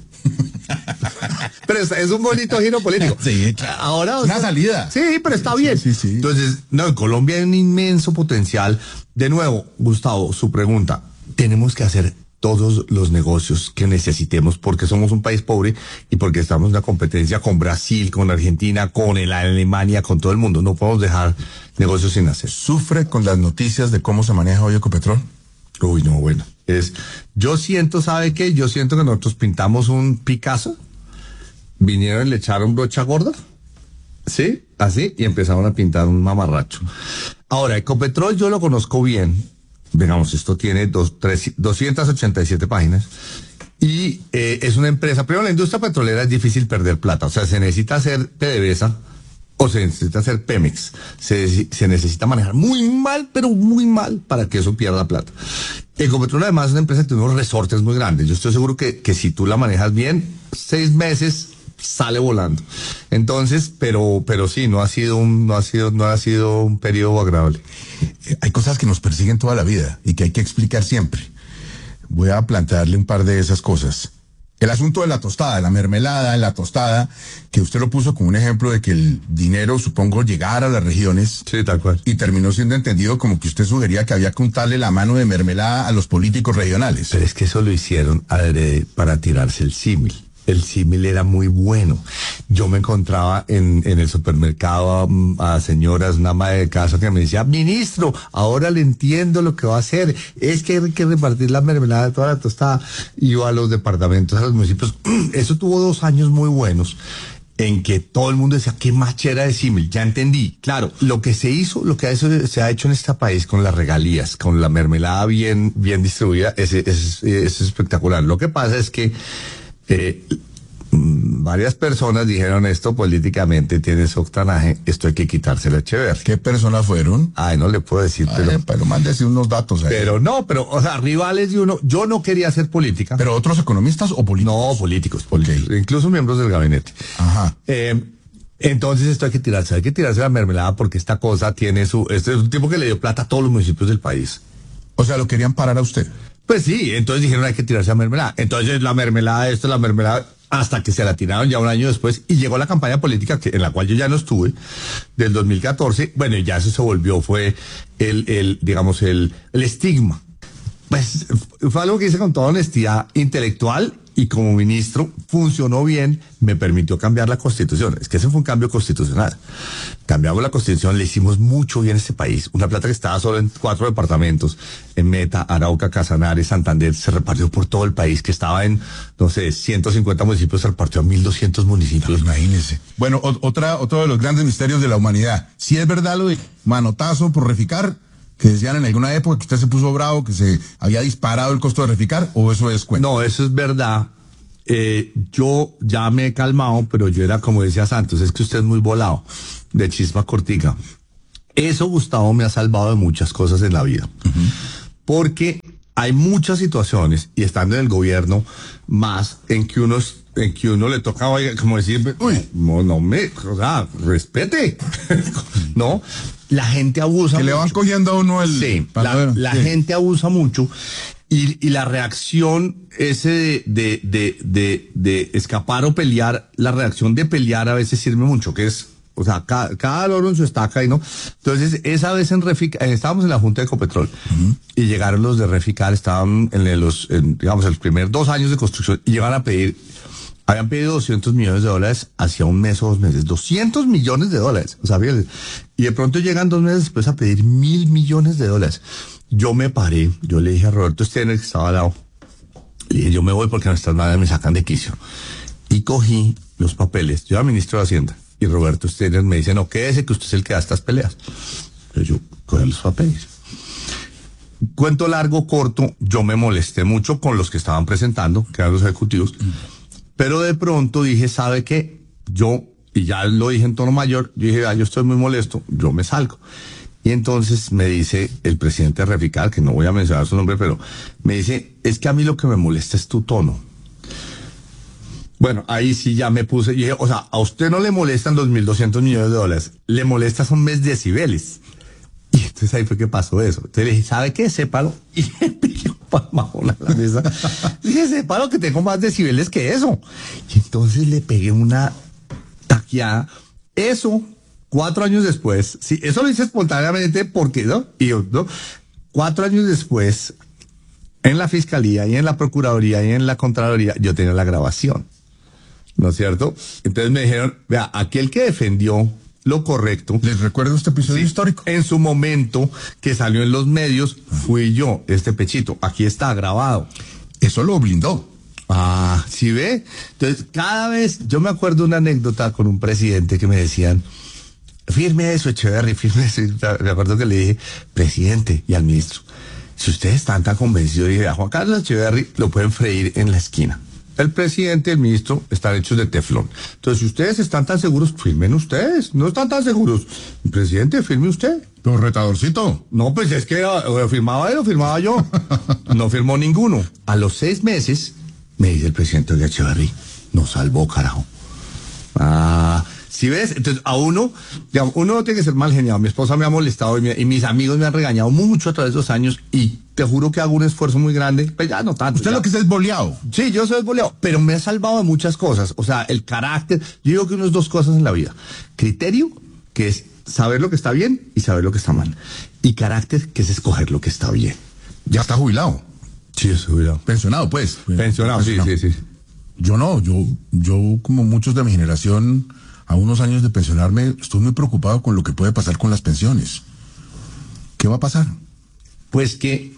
Pero es un bonito giro político. Sí, ahora, una salida. Sí, pero está bien. Sí. Entonces, no, en Colombia hay un inmenso potencial. De nuevo, Gustavo, su pregunta, tenemos que hacer todos los negocios que necesitemos porque somos un país pobre y porque estamos en una competencia con Brasil, con Argentina, con Alemania, con todo el mundo. No podemos dejar negocios sin hacer. ¿Sufre con las noticias de cómo se maneja hoy Ecopetrol? Uy, no, bueno. Yo siento, ¿sabe qué? Yo siento que nosotros pintamos un Picasso, vinieron y le echaron brocha gorda, ¿sí? Así, y empezaron a pintar un mamarracho. Ahora, Ecopetrol yo lo conozco bien. Digamos, esto tiene 287 páginas y es una empresa. Primero, la industria petrolera es difícil perder plata. O sea, se necesita hacer PDVSA o se necesita hacer Pemex. Se necesita manejar muy mal, pero muy mal para que eso pierda plata. Ecopetrol además es una empresa que tiene unos resortes muy grandes. Yo estoy seguro que si tú la manejas bien, 6 meses sale volando. Entonces, pero sí, no ha sido un periodo agradable. Hay cosas que nos persiguen toda la vida y que hay que explicar siempre. Voy a plantearle un par de esas cosas. El asunto de la tostada, de la mermelada en la tostada, que usted lo puso como un ejemplo de que el dinero, supongo, llegara a las regiones. Sí, tal cual. Y terminó siendo entendido como que usted sugería que había que untarle la mano de mermelada a los políticos regionales. Pero es que eso lo hicieron adrede para tirarse el símil. El símil era muy bueno. Yo me encontraba en el supermercado a señoras, una ama de casa que me decía, ministro, ahora le entiendo lo que va a hacer. Es que hay que repartir la mermelada de toda la tostada. Y yo a los departamentos, a los municipios. Eso tuvo 2 años muy buenos en que todo el mundo decía, qué machera de símil. Ya entendí. Claro, lo que se ha hecho en este país con las regalías, con la mermelada bien distribuida, es espectacular. Lo que pasa es que varias personas dijeron esto políticamente tiene su octanaje, esto hay que quitárselo a Echeverri. ¿Qué personas fueron? Ay, no le puedo decir, pero mándese unos datos ahí. O sea, rivales de uno, yo no quería hacer política. ¿Pero otros economistas o políticos? No, políticos, incluso miembros del gabinete. Ajá. Entonces esto hay que tirarse la mermelada porque esta cosa tiene este es un tipo que le dio plata a todos los municipios del país. O sea, lo querían parar a usted. Pues sí, entonces dijeron hay que tirarse la mermelada. Entonces la mermelada, hasta que se la tiraron ya un año después y llegó la campaña política en la cual yo ya no estuve, del 2014. Bueno, y ya eso se volvió, fue el estigma. Pues fue algo que hice con toda honestidad intelectual y como ministro funcionó bien, me permitió cambiar la Constitución. Es que ese fue un cambio constitucional. Cambiamos la Constitución, le hicimos mucho bien a este país. Una plata que estaba solo en 4 departamentos, en Meta, Arauca, Casanare, Santander, se repartió por todo el país, que estaba en, 150 municipios, se repartió a 1.200 municipios. Imagínese. Bueno, otro de los grandes misterios de la humanidad. Si es verdad lo de manotazo por reficar, que decían en alguna época que usted se puso bravo, que se había disparado el costo de verificar, o eso es cuento? No, eso es verdad. Yo ya me he calmado, pero yo era como decía Santos, es que usted es muy volado, de chispa cortica. Eso, Gustavo, me ha salvado de muchas cosas en la vida. Porque hay muchas situaciones, y estando en el gobierno, más en que uno le toca, como decir, uy, o sea, respete. ¿No? La gente abusa que mucho. Le van cogiendo a uno el... Sí, la gente abusa mucho. Y la reacción ese de escapar o pelear, la reacción de pelear a veces sirve mucho, que es, o sea, cada loro en su estaca, ¿no? Entonces, esa vez estábamos en la Junta de Ecopetrol, y llegaron los de Reficar, estaban digamos, los primeros 2 años de construcción, y llegaron a pedir, habían pedido $200 millones hacía un mes o 2 meses, $200 millones, o sea, y de pronto llegan 2 meses después a pedir $1.000 millones. Yo me paré, yo le dije a Roberto Steiner, que estaba al lado, le dije, yo me voy porque nuestras madres me sacan de quicio. Y cogí los papeles, yo era ministro de Hacienda, y Roberto Steiner me dice, no, quédese que usted es el que da estas peleas. Pero yo cogí los papeles. Cuento largo, corto, yo me molesté mucho con los que estaban presentando, que eran los ejecutivos, pero de pronto dije, ¿sabe qué? Y ya lo dije en tono mayor, yo dije, yo estoy muy molesto, yo me salgo. Y entonces me dice el presidente de Reficar, que no voy a mencionar su nombre, pero me dice, es que a mí lo que me molesta es tu tono. Bueno, ahí sí ya me puse, y dije, o sea, a usted no le molestan $2.200 millones, le molesta son mis decibeles. Y entonces ahí fue que pasó eso. Entonces le dije, ¿sabe qué? Sépalo. Y le pegué un palmajón a la mesa. Dije, sépalo que tengo más decibeles que eso. Y entonces le pegué una taqueada. Eso, 4 años después, sí, eso lo hice espontáneamente porque, ¿no? Y yo, ¿no? 4 años después, en la Fiscalía y en la Procuraduría y en la Contraloría, yo tenía la grabación, ¿no es cierto? Entonces me dijeron, vea, aquel que defendió lo correcto. ¿Les recuerdo este episodio histórico? En su momento, que salió en los medios, fui yo, Pechito. Aquí está grabado. Eso lo blindó. Ah, ¿sí ve? Entonces, cada vez, yo me acuerdo de una anécdota con un presidente que me decían, firme eso, Echeverry, firme eso. Y me acuerdo que le dije, presidente, y al ministro, si ustedes están tan convencidos, dije, a Juan Carlos Echeverry lo pueden freír en la esquina. El presidente y el ministro están hechos de teflón. Entonces, si ustedes están tan seguros, firmen ustedes. No están tan seguros. Presidente, firme usted. Pero retadorcito. No, pues es que o firmaba él o firmaba yo. No firmó ninguno. A los 6 meses, me dice el presidente de Echeverry, nos salvó, carajo. Ah, ¿sí ves? Entonces, a uno no tiene que ser mal geniado. Mi esposa me ha molestado y mis amigos me han regañado mucho a través de esos años, y te juro que hago un esfuerzo muy grande. Pues ya no tanto. Usted lo que es esboleado. Sí, yo soy esboleado, pero me ha salvado de muchas cosas. O sea, el carácter. Yo digo que uno es 2 cosas en la vida. Criterio, que es saber lo que está bien y saber lo que está mal. Y carácter, que es escoger lo que está bien. Ya está jubilado. Sí, estoy jubilado. Pensionado, pues. Pensionado, sí. Yo no, yo como muchos de mi generación, a unos años de pensionarme, estoy muy preocupado con lo que puede pasar con las pensiones. ¿Qué va a pasar? Pues que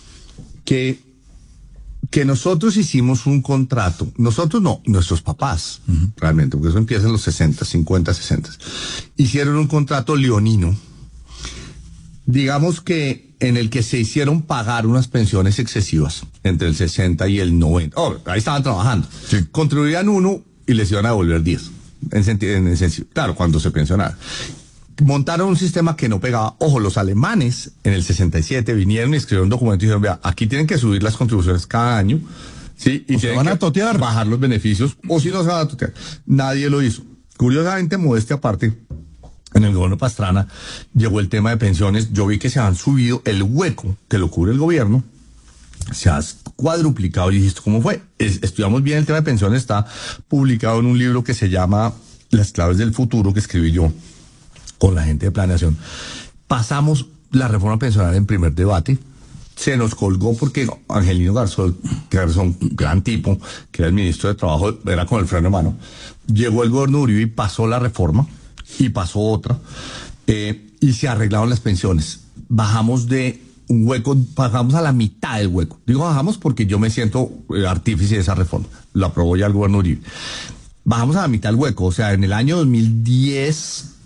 nosotros hicimos un contrato, nosotros no, nuestros papás, realmente, porque eso empieza en los 60, 50, 60, hicieron un contrato leonino, digamos que en el que se hicieron pagar unas pensiones excesivas entre el 60 y el 90. Ahí estaban trabajando. Sí. Contribuían 1 y les iban a devolver 10. En sentido, claro, cuando se pensionaron. Montaron un sistema que no pegaba. Ojo, los alemanes en el 67 vinieron y escribieron un documento y dijeron, vea, aquí tienen que subir las contribuciones cada año, ¿sí? Y se van a totear. Bajar los beneficios, o si no se van a totear. Nadie lo hizo. Curiosamente, modestia aparte, en el gobierno Pastrana llegó el tema de pensiones. Yo vi que se han subido el hueco que lo cubre el gobierno, se ha cuadruplicado. Y dije, ¿esto cómo fue? Estudiamos bien el tema de pensiones, está publicado en un libro que se llama Las claves del futuro, que escribí yo con la gente de planeación. Pasamos la reforma pensionaria en primer debate, se nos colgó porque Angelino Garzón, gran tipo, que era el ministro de Trabajo, era con el freno de mano, llegó el gobierno Uribe y pasó la reforma, y pasó otra, y se arreglaron las pensiones. Bajamos de un hueco, bajamos a la mitad del hueco. Digo bajamos porque yo me siento artífice de esa reforma, lo aprobó ya el gobierno Uribe. Bajamos a la mitad del hueco, o sea, en el año 2010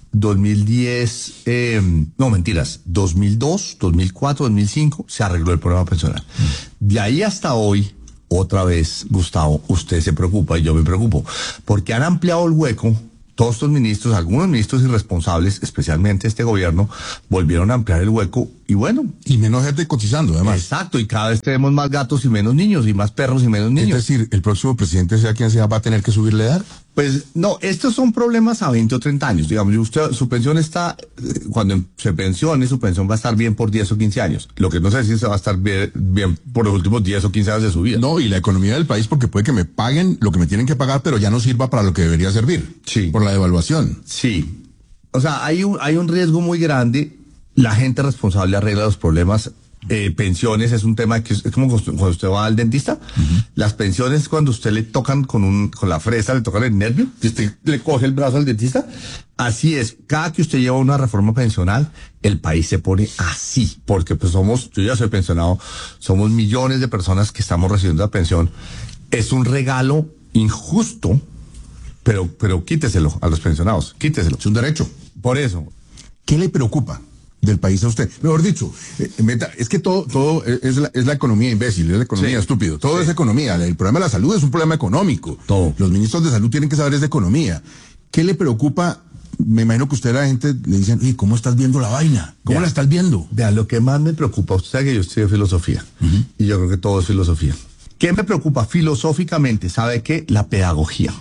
2010, no mentiras, 2002, 2004, 2005 se arregló el problema pensional. De ahí hasta hoy, otra vez, Gustavo, usted se preocupa y yo me preocupo, porque han ampliado el hueco. Todos estos ministros, algunos ministros irresponsables, especialmente este gobierno, volvieron a ampliar el hueco y bueno. Y menos gente cotizando, además. Exacto, y cada vez tenemos más gatos y menos niños, y más perros y menos niños. Es decir, el próximo presidente, sea quien sea, va a tener que subirle edad. Pues no, estos son problemas a 20 o 30 años. Digamos, usted, su pensión está, cuando se pensione, su pensión va a estar bien por 10 o 15 años. Lo que no sé si se va a estar bien por los últimos 10 o 15 años de su vida. No, y la economía del país, porque puede que me paguen lo que me tienen que pagar, pero ya no sirva para lo que debería servir. Sí. Por la devaluación. Sí. O sea, hay un riesgo muy grande. La gente responsable arregla los problemas. Pensiones es un tema que es como cuando usted va al dentista. Las pensiones, cuando usted le tocan con la fresa, le tocan el nervio, y usted le coge el brazo al dentista. Así es, cada que usted lleva una reforma pensional, el país se pone así, porque pues yo ya soy pensionado, somos millones de personas que estamos recibiendo la pensión. Es un regalo injusto, pero quíteselo a los pensionados, quíteselo. Es un derecho. Por eso. ¿Qué le preocupa del país a usted? Mejor dicho, es que todo es la economía imbécil, es la economía estúpido. Todo es economía. El problema de la salud es un problema económico. Todo. Los ministros de salud tienen que saber es de economía. ¿Qué le preocupa? Me imagino que usted a la gente le dicen, ¿y cómo estás viendo la vaina? ¿Cómo la estás viendo? Vea, lo que más me preocupa, usted sabe que yo estudio filosofía, y yo creo que todo es filosofía. ¿Qué me preocupa filosóficamente? ¿Sabe qué? La pedagogía.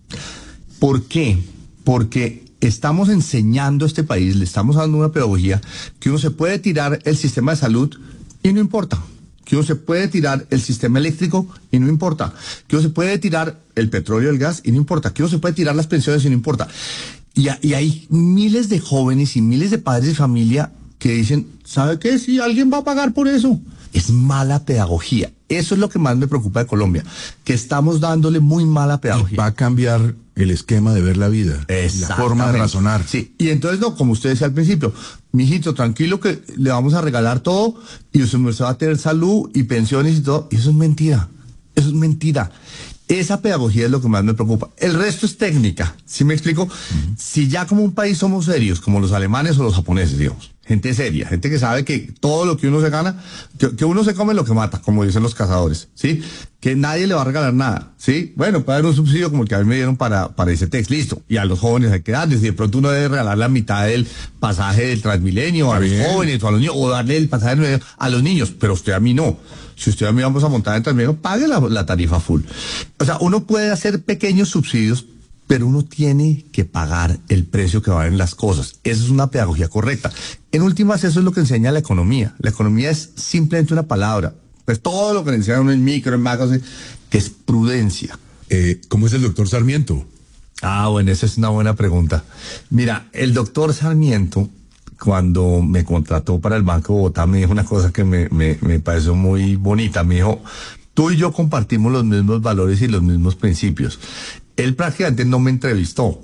¿Por qué? Porque estamos enseñando a este país, le estamos dando una pedagogía que uno se puede tirar el sistema de salud y no importa. Que uno se puede tirar el sistema eléctrico y no importa. Que uno se puede tirar el petróleo, el gas y no importa. Que uno se puede tirar las pensiones y no importa. Y hay miles de jóvenes y miles de padres de familia que dicen, ¿sabe qué? Si alguien va a pagar por eso. Es mala pedagogía. Eso es lo que más me preocupa de Colombia, que estamos dándole muy mala pedagogía. Va a cambiar el esquema de ver la vida, la forma de razonar. Sí, y entonces no, como usted decía al principio, mijito, tranquilo que le vamos a regalar todo y usted va a tener salud y pensiones y todo. Y eso es mentira, eso es mentira. Esa pedagogía es lo que más me preocupa. El resto es técnica, ¿sí me explico? Si ya como un país somos serios, como los alemanes o los japoneses, digamos, gente seria, gente que sabe que todo lo que uno se gana, que uno se come lo que mata, como dicen los cazadores, ¿sí? Que nadie le va a regalar nada, ¿sí? Bueno, puede haber un subsidio como el que a mí me dieron para ese text, listo. Y a los jóvenes hay que darles, y de pronto uno debe regalar la mitad del pasaje del Transmilenio a los jóvenes o a los niños, o darle el pasaje a los niños, pero usted a mí no. Si usted a mí vamos a montar en Transmilenio, pague la tarifa full. O sea, uno puede hacer pequeños subsidios, pero uno tiene que pagar el precio que valen las cosas. Esa es una pedagogía correcta. En últimas, eso es lo que enseña la economía. La economía es simplemente una palabra. Pues todo lo que le enseñan en micro, en macro, que es prudencia. ¿Cómo es el doctor Sarmiento? Ah, bueno, esa es una buena pregunta. Mira, el doctor Sarmiento, cuando me contrató para el Banco de Bogotá, me dijo una cosa que me pareció muy bonita. Me dijo, tú y yo compartimos los mismos valores y los mismos principios. Él prácticamente no me entrevistó.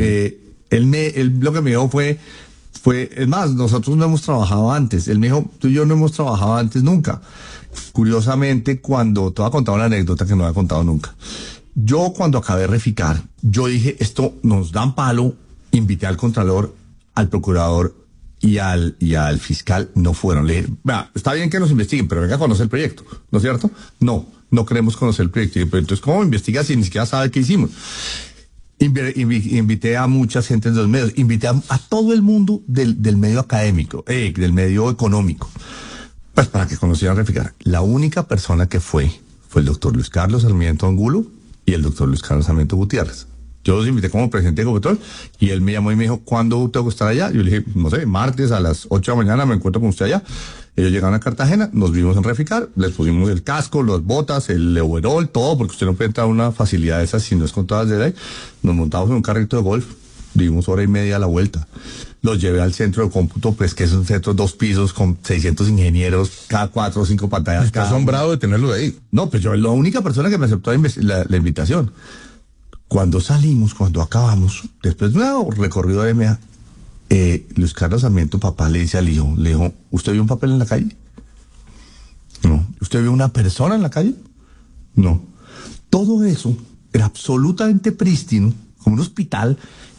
Él lo que me dijo fue, es más, nosotros no hemos trabajado antes. Él me dijo, tú y yo no hemos trabajado antes nunca. Curiosamente, te voy a contar una anécdota que no había contado nunca. Yo cuando acabé de reficar, yo dije, esto nos dan palo, invité al contralor, al procurador y al fiscal, no fueron. Le dije, está bien que nos investiguen, pero venga a conocer el proyecto, ¿no es cierto? No queremos conocer el proyecto. Pero entonces, ¿cómo investiga si ni siquiera sabe qué hicimos? Invité a mucha gente de los medios, invité a todo el mundo del medio académico, del medio económico, pues para que conocieran Reficar. La única persona que fue el doctor Luis Carlos Sarmiento Angulo y el doctor Luis Carlos Sarmiento Gutiérrez. Yo los invité como presidente de Ecopetrol y él me llamó y me dijo, ¿cuándo tengo que estar allá? Yo le dije, no sé, martes a las 8 de la mañana me encuentro con usted allá. Ellos llegaron a Cartagena, nos vimos en Reficar, les pusimos el casco, las botas, el overol, todo, porque usted no puede entrar a una facilidad de esas si no es con todas de ley. Nos montamos en un carrito de golf, dimos hora y media a la vuelta. Los llevé al centro de cómputo, pues que es un centro de 2 pisos con 600 ingenieros, cada 4 o 5 pantallas. Está asombrado de tenerlo de ahí. No, pues yo, la única persona que me aceptó la invitación. Cuando salimos, cuando acabamos, después de un recorrido de EMEA, Luis Carlos Sarmiento, papá, le dice al hijo, ¿usted vio un papel en la calle? No. ¿Usted vio una persona en la calle? No. Todo eso era absolutamente prístino, como un hospital,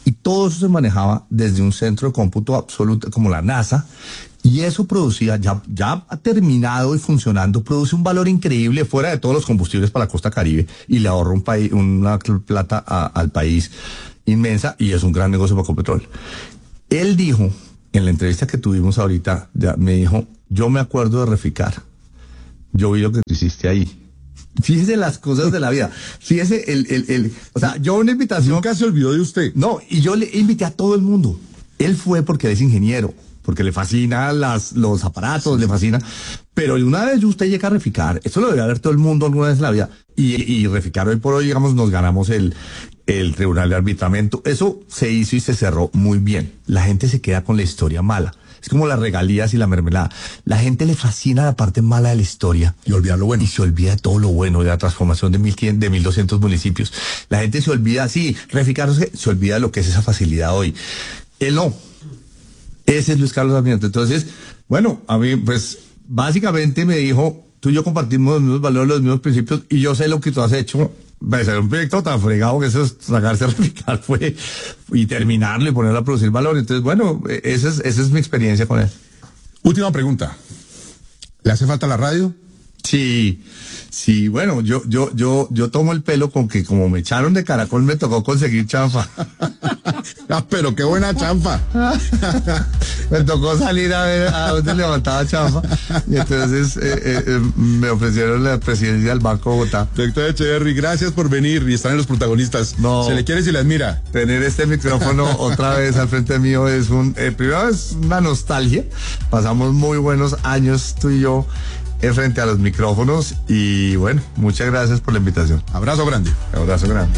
Y todo eso se manejaba desde un centro de cómputo absoluto, como la NASA, y eso producía, ya terminado y funcionando, produce un valor increíble fuera de todos los combustibles para la costa Caribe, y le ahorra una plata al país inmensa, y es un gran negocio para Ecopetrol. Él dijo, en la entrevista que tuvimos ahorita, me dijo, yo me acuerdo de Reficar, yo vi lo que tú hiciste ahí. Fíjese las cosas de la vida. Fíjese o sea, yo una invitación. Nunca se olvidó de usted. No, y yo le invité a todo el mundo. Él fue porque él es ingeniero, porque le fascina los aparatos, le fascina. Pero una vez usted llega a Reficar, esto lo debe ver todo el mundo alguna vez en la vida. Y Reficar hoy por hoy, digamos, nos ganamos el tribunal de arbitramiento. Eso se hizo y se cerró muy bien. La gente se queda con la historia mala. Es como las regalías y la mermelada. La gente le fascina la parte mala de la historia. Y olvida lo bueno. Y se olvida de todo lo bueno, de la transformación de 1.200 municipios. La gente se olvida, sí, Reficar se olvida de lo que es esa facilidad hoy. Él no. Ese es Luis Carlos Sarmiento. Entonces, bueno, a mí, pues, básicamente me dijo, tú y yo compartimos los mismos valores, los mismos principios, y yo sé lo que tú has hecho. Va a ser un proyecto tan fregado que eso es sacarse a Reficar y terminarlo y ponerlo a producir valor. Entonces, bueno, esa es mi experiencia con él. Última pregunta. ¿Le hace falta la radio? Sí, bueno, yo tomo el pelo con que como me echaron de Caracol me tocó conseguir chanfa. Pero qué buena chanfa. Me tocó salir a ver a dónde levantaba chanfa. Y entonces me ofrecieron la presidencia del Banco de Bogotá. Doctor Echeverry, gracias por venir y estar en Los Protagonistas. No, se le quiere y se le admira. Tener este micrófono otra vez al frente mío es primero es una nostalgia. Pasamos muy buenos años tú y yo frente a los micrófonos, y bueno, muchas gracias por la invitación. Abrazo grande. Abrazo grande.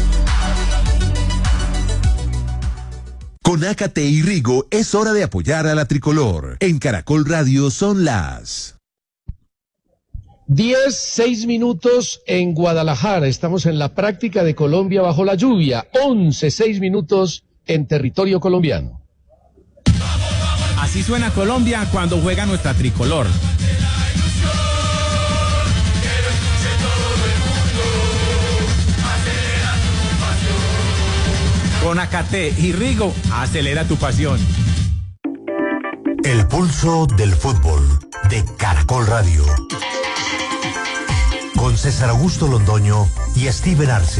Con Ácate y Rigo es hora de apoyar a la tricolor. En Caracol Radio son las 10:06 en Guadalajara. Estamos en la práctica de Colombia bajo la lluvia. 11:06 en territorio colombiano. Así suena Colombia cuando juega nuestra tricolor. Con Ácate y Rigo, acelera tu pasión. El pulso del fútbol de Caracol Radio. Con César Augusto Londoño y Steven Arce.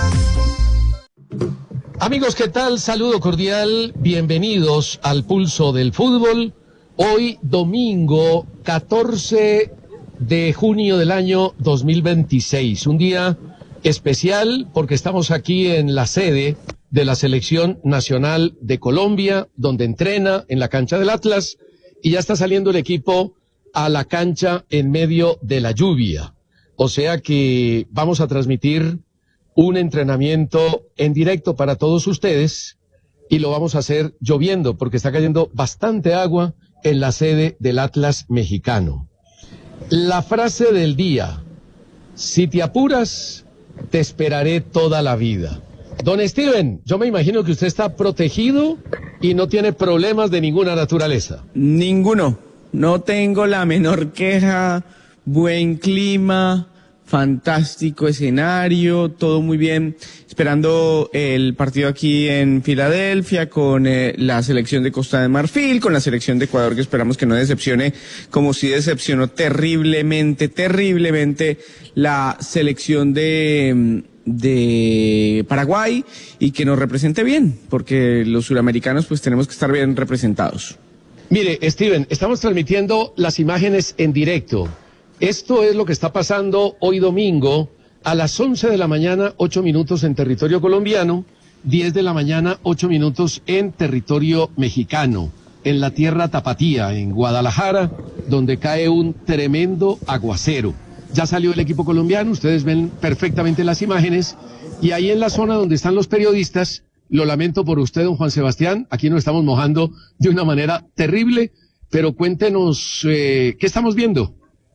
Amigos, ¿qué tal? Saludo cordial. Bienvenidos al pulso del fútbol. Hoy domingo 14 de junio del año 2026. Un día especial porque estamos aquí en la sede de la Selección Nacional de Colombia, donde entrena en la cancha del Atlas, y ya está saliendo el equipo a la cancha en medio de la lluvia. O sea que vamos a transmitir un entrenamiento en directo para todos ustedes, y lo vamos a hacer lloviendo, porque está cayendo bastante agua en la sede del Atlas mexicano. La frase del día: si te apuras, te esperaré toda la vida. Don Steven, yo me imagino que usted está protegido y no tiene problemas de ninguna naturaleza. Ninguno. No tengo la menor queja. Buen clima, fantástico escenario, todo muy bien. Esperando el partido aquí en Filadelfia con la selección de Costa de Marfil, con la selección de Ecuador, que esperamos que no decepcione, como si decepcionó terriblemente la selección de Paraguay, y que nos represente bien, porque los suramericanos pues tenemos que estar bien representados. Mire, Steven, estamos transmitiendo las imágenes en directo. Esto es lo que está pasando hoy domingo a las 11 de la mañana, 8 minutos en territorio colombiano, 10 de la mañana, 8 minutos en territorio mexicano, en la tierra tapatía, en Guadalajara, donde cae un tremendo aguacero. Ya salió el equipo colombiano, ustedes ven perfectamente las imágenes, y ahí en la zona donde están los periodistas, lo lamento por usted, don Juan Sebastián, aquí nos estamos mojando de una manera terrible, pero cuéntenos, ¿qué estamos viendo?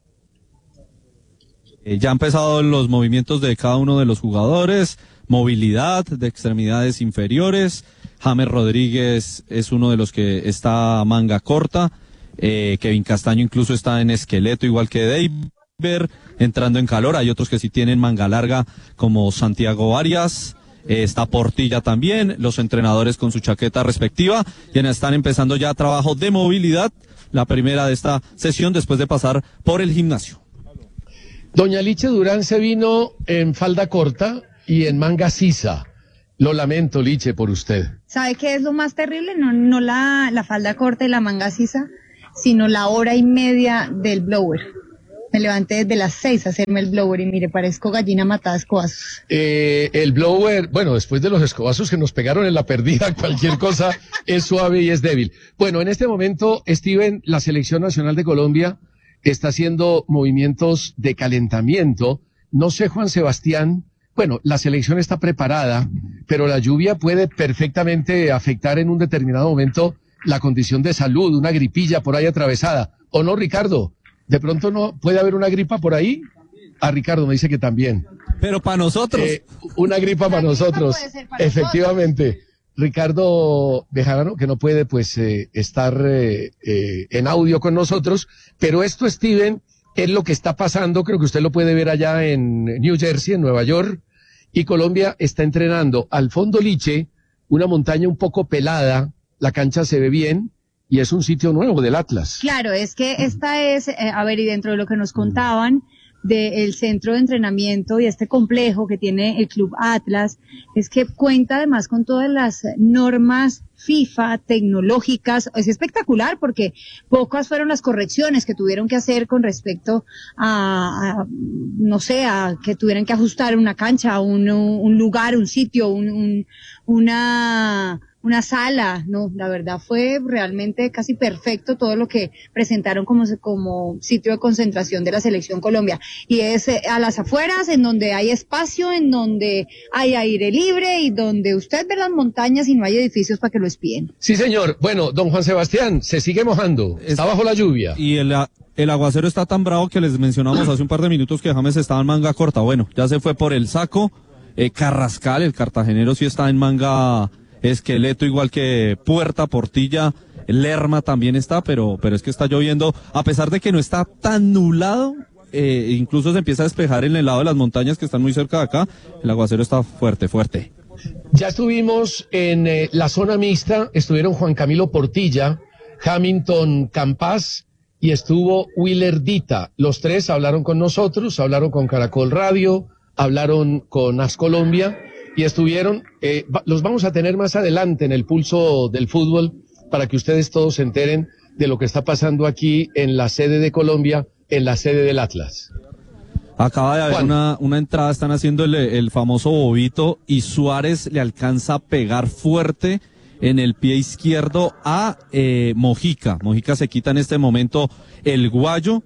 Ya han empezado los movimientos de cada uno de los jugadores, movilidad de extremidades inferiores. James Rodríguez es uno de los que está a manga corta, Kevin Castaño incluso está en esqueleto, igual que David, entrando en calor. Hay otros que sí tienen manga larga, como Santiago Arias, está Portilla también, los entrenadores con su chaqueta respectiva, quienes están empezando ya trabajo de movilidad, la primera de esta sesión después de pasar por el gimnasio. Doña Liche Durán se vino en falda corta y en manga sisa. Lo lamento, Liche, por usted. ¿Sabe qué es lo más terrible? No la falda corta y la manga sisa, sino la hora y media del blower. Me levanté desde las 6 a hacerme el blower y mire, parezco gallina matada a escobazos. El blower, bueno, después de los escobazos que nos pegaron en la perdida, cualquier cosa es suave y es débil. Bueno, en este momento, Steven, la Selección Nacional de Colombia está haciendo movimientos de calentamiento. No sé, Juan Sebastián, bueno, la selección está preparada, pero la lluvia puede perfectamente afectar en un determinado momento la condición de salud, una gripilla por ahí atravesada. ¿O no, Ricardo? ¿De pronto no puede haber una gripa por ahí? A Ricardo me dice que también. Pero para nosotros. Una gripa para nosotros. Efectivamente. Ricardo Bejarano, que no puede pues estar en audio con nosotros, pero esto, Steven, es lo que está pasando, creo que usted lo puede ver allá en New Jersey, en Nueva York, y Colombia está entrenando al fondo Liche, una montaña un poco pelada, la cancha se ve bien, y es un sitio nuevo del Atlas. Claro, es que esta es, y dentro de lo que nos contaban del centro de entrenamiento y este complejo que tiene el Club Atlas, es que cuenta además con todas las normas FIFA tecnológicas. Es espectacular porque pocas fueron las correcciones que tuvieron que hacer con respecto a que tuvieran que ajustar una cancha, un lugar, un sitio, una sala. No, la verdad fue realmente casi perfecto todo lo que presentaron como sitio de concentración de la Selección Colombia. Y es a las afueras, en donde hay espacio, en donde hay aire libre y donde usted ve las montañas y no hay edificios para que lo espíen. Sí, señor. Bueno, don Juan Sebastián, se sigue mojando. Está bajo la lluvia. Y el aguacero está tan bravo que les mencionamos hace un par de minutos que James estaba en manga corta. Bueno, ya se fue por el saco. Carrascal, el cartagenero, sí está en manga esqueleto, igual que Puerta, Portilla, Lerma también está, pero es que está lloviendo, a pesar de que no está tan nublado, incluso se empieza a despejar en el lado de las montañas que están muy cerca de acá, el aguacero está fuerte. Ya estuvimos en la zona mixta, estuvieron Juan Camilo Portilla, Hamilton Campas y estuvo Willer Dita. Los tres hablaron con nosotros, hablaron con Caracol Radio, hablaron con AS Colombia y estuvieron, los vamos a tener más adelante en el pulso del fútbol para que ustedes todos se enteren de lo que está pasando aquí en la sede de Colombia, en la sede del Atlas. Acaba de haber una entrada, están haciendo el famoso bobito y Suárez le alcanza a pegar fuerte en el pie izquierdo a Mojica. Mojica se quita en este momento el guayo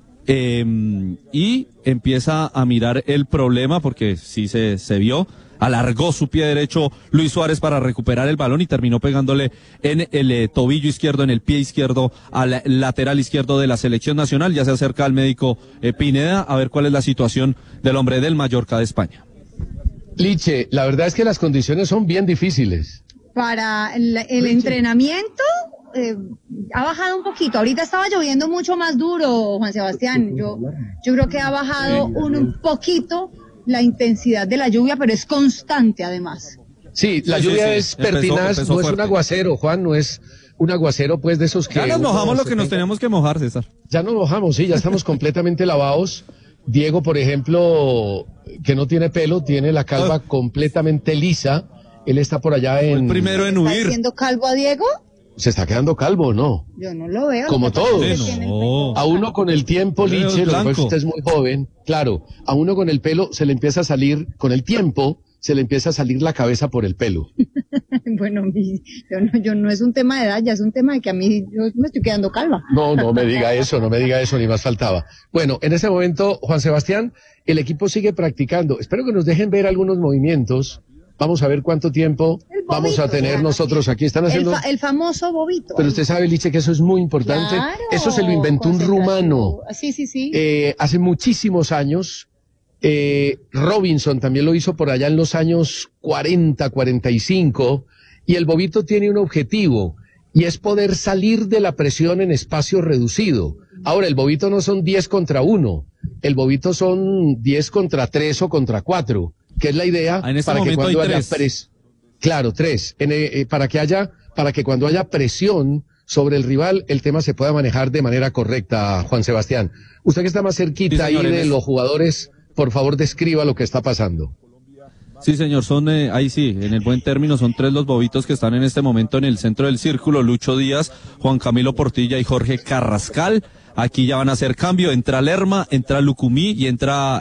y empieza a mirar el problema porque sí se vio. Alargó su pie derecho Luis Suárez para recuperar el balón y terminó pegándole en el tobillo izquierdo, en el pie izquierdo, al lateral izquierdo de la selección nacional. Ya se acerca al médico Pineda a ver cuál es la situación del hombre del Mallorca de España. Liche, la verdad es que las condiciones son bien difíciles. Para el entrenamiento ha bajado un poquito. Ahorita estaba lloviendo mucho más duro, Juan Sebastián. Yo creo que ha bajado un poquito la intensidad de la lluvia, pero es constante además. Sí, la lluvia es pertinaz, empezó no es un aguacero, Juan, no es un aguacero pues de esos que... Ya nos mojamos lo que nos teníamos que mojar, César. Ya nos mojamos, sí, ya estamos completamente lavados. Diego, por ejemplo, que no tiene pelo, tiene la calva completamente lisa. Él está por allá en... El primero en huir. ¿Está haciendo calvo a Diego? ¿Se está quedando calvo, no? Yo no lo veo. Como todos. No. A uno con el tiempo, Liche, lo que pasa es que usted es muy joven, claro, a uno con el pelo se le empieza a salir, con el tiempo, se le empieza a salir la cabeza por el pelo. Bueno, yo no es un tema de edad, ya es un tema de que a mí yo me estoy quedando calva. No me diga eso, ni más faltaba. Bueno, en este momento, Juan Sebastián, el equipo sigue practicando. Espero que nos dejen ver algunos movimientos. Vamos a ver cuánto tiempo vamos a tener nosotros aquí. Están haciendo el famoso bobito. Pero usted sabe, Liche, que eso es muy importante. Claro, eso se lo inventó un rumano. Sí. Hace muchísimos años. Robinson también lo hizo por allá en los años 40, 45. Y el bobito tiene un objetivo. Y es poder salir de la presión en espacio reducido. Ahora, el bobito no son 10 contra 1. El bobito son 10 contra 3 o contra 4. que es la idea En este para que momento cuando hay haya tres. Claro, tres. Para que cuando haya presión sobre el rival, el tema se pueda manejar de manera correcta, Juan Sebastián. Usted que está más cerquita Sí, señor, ahí de los jugadores, por favor describa lo que está pasando. Sí, señor, ahí sí, en el buen término, son tres los bobitos que están en este momento en el centro del círculo: Lucho Díaz, Juan Camilo Portilla y Jorge Carrascal. Aquí ya van a hacer cambio, entra Lerma, entra Lucumí y entra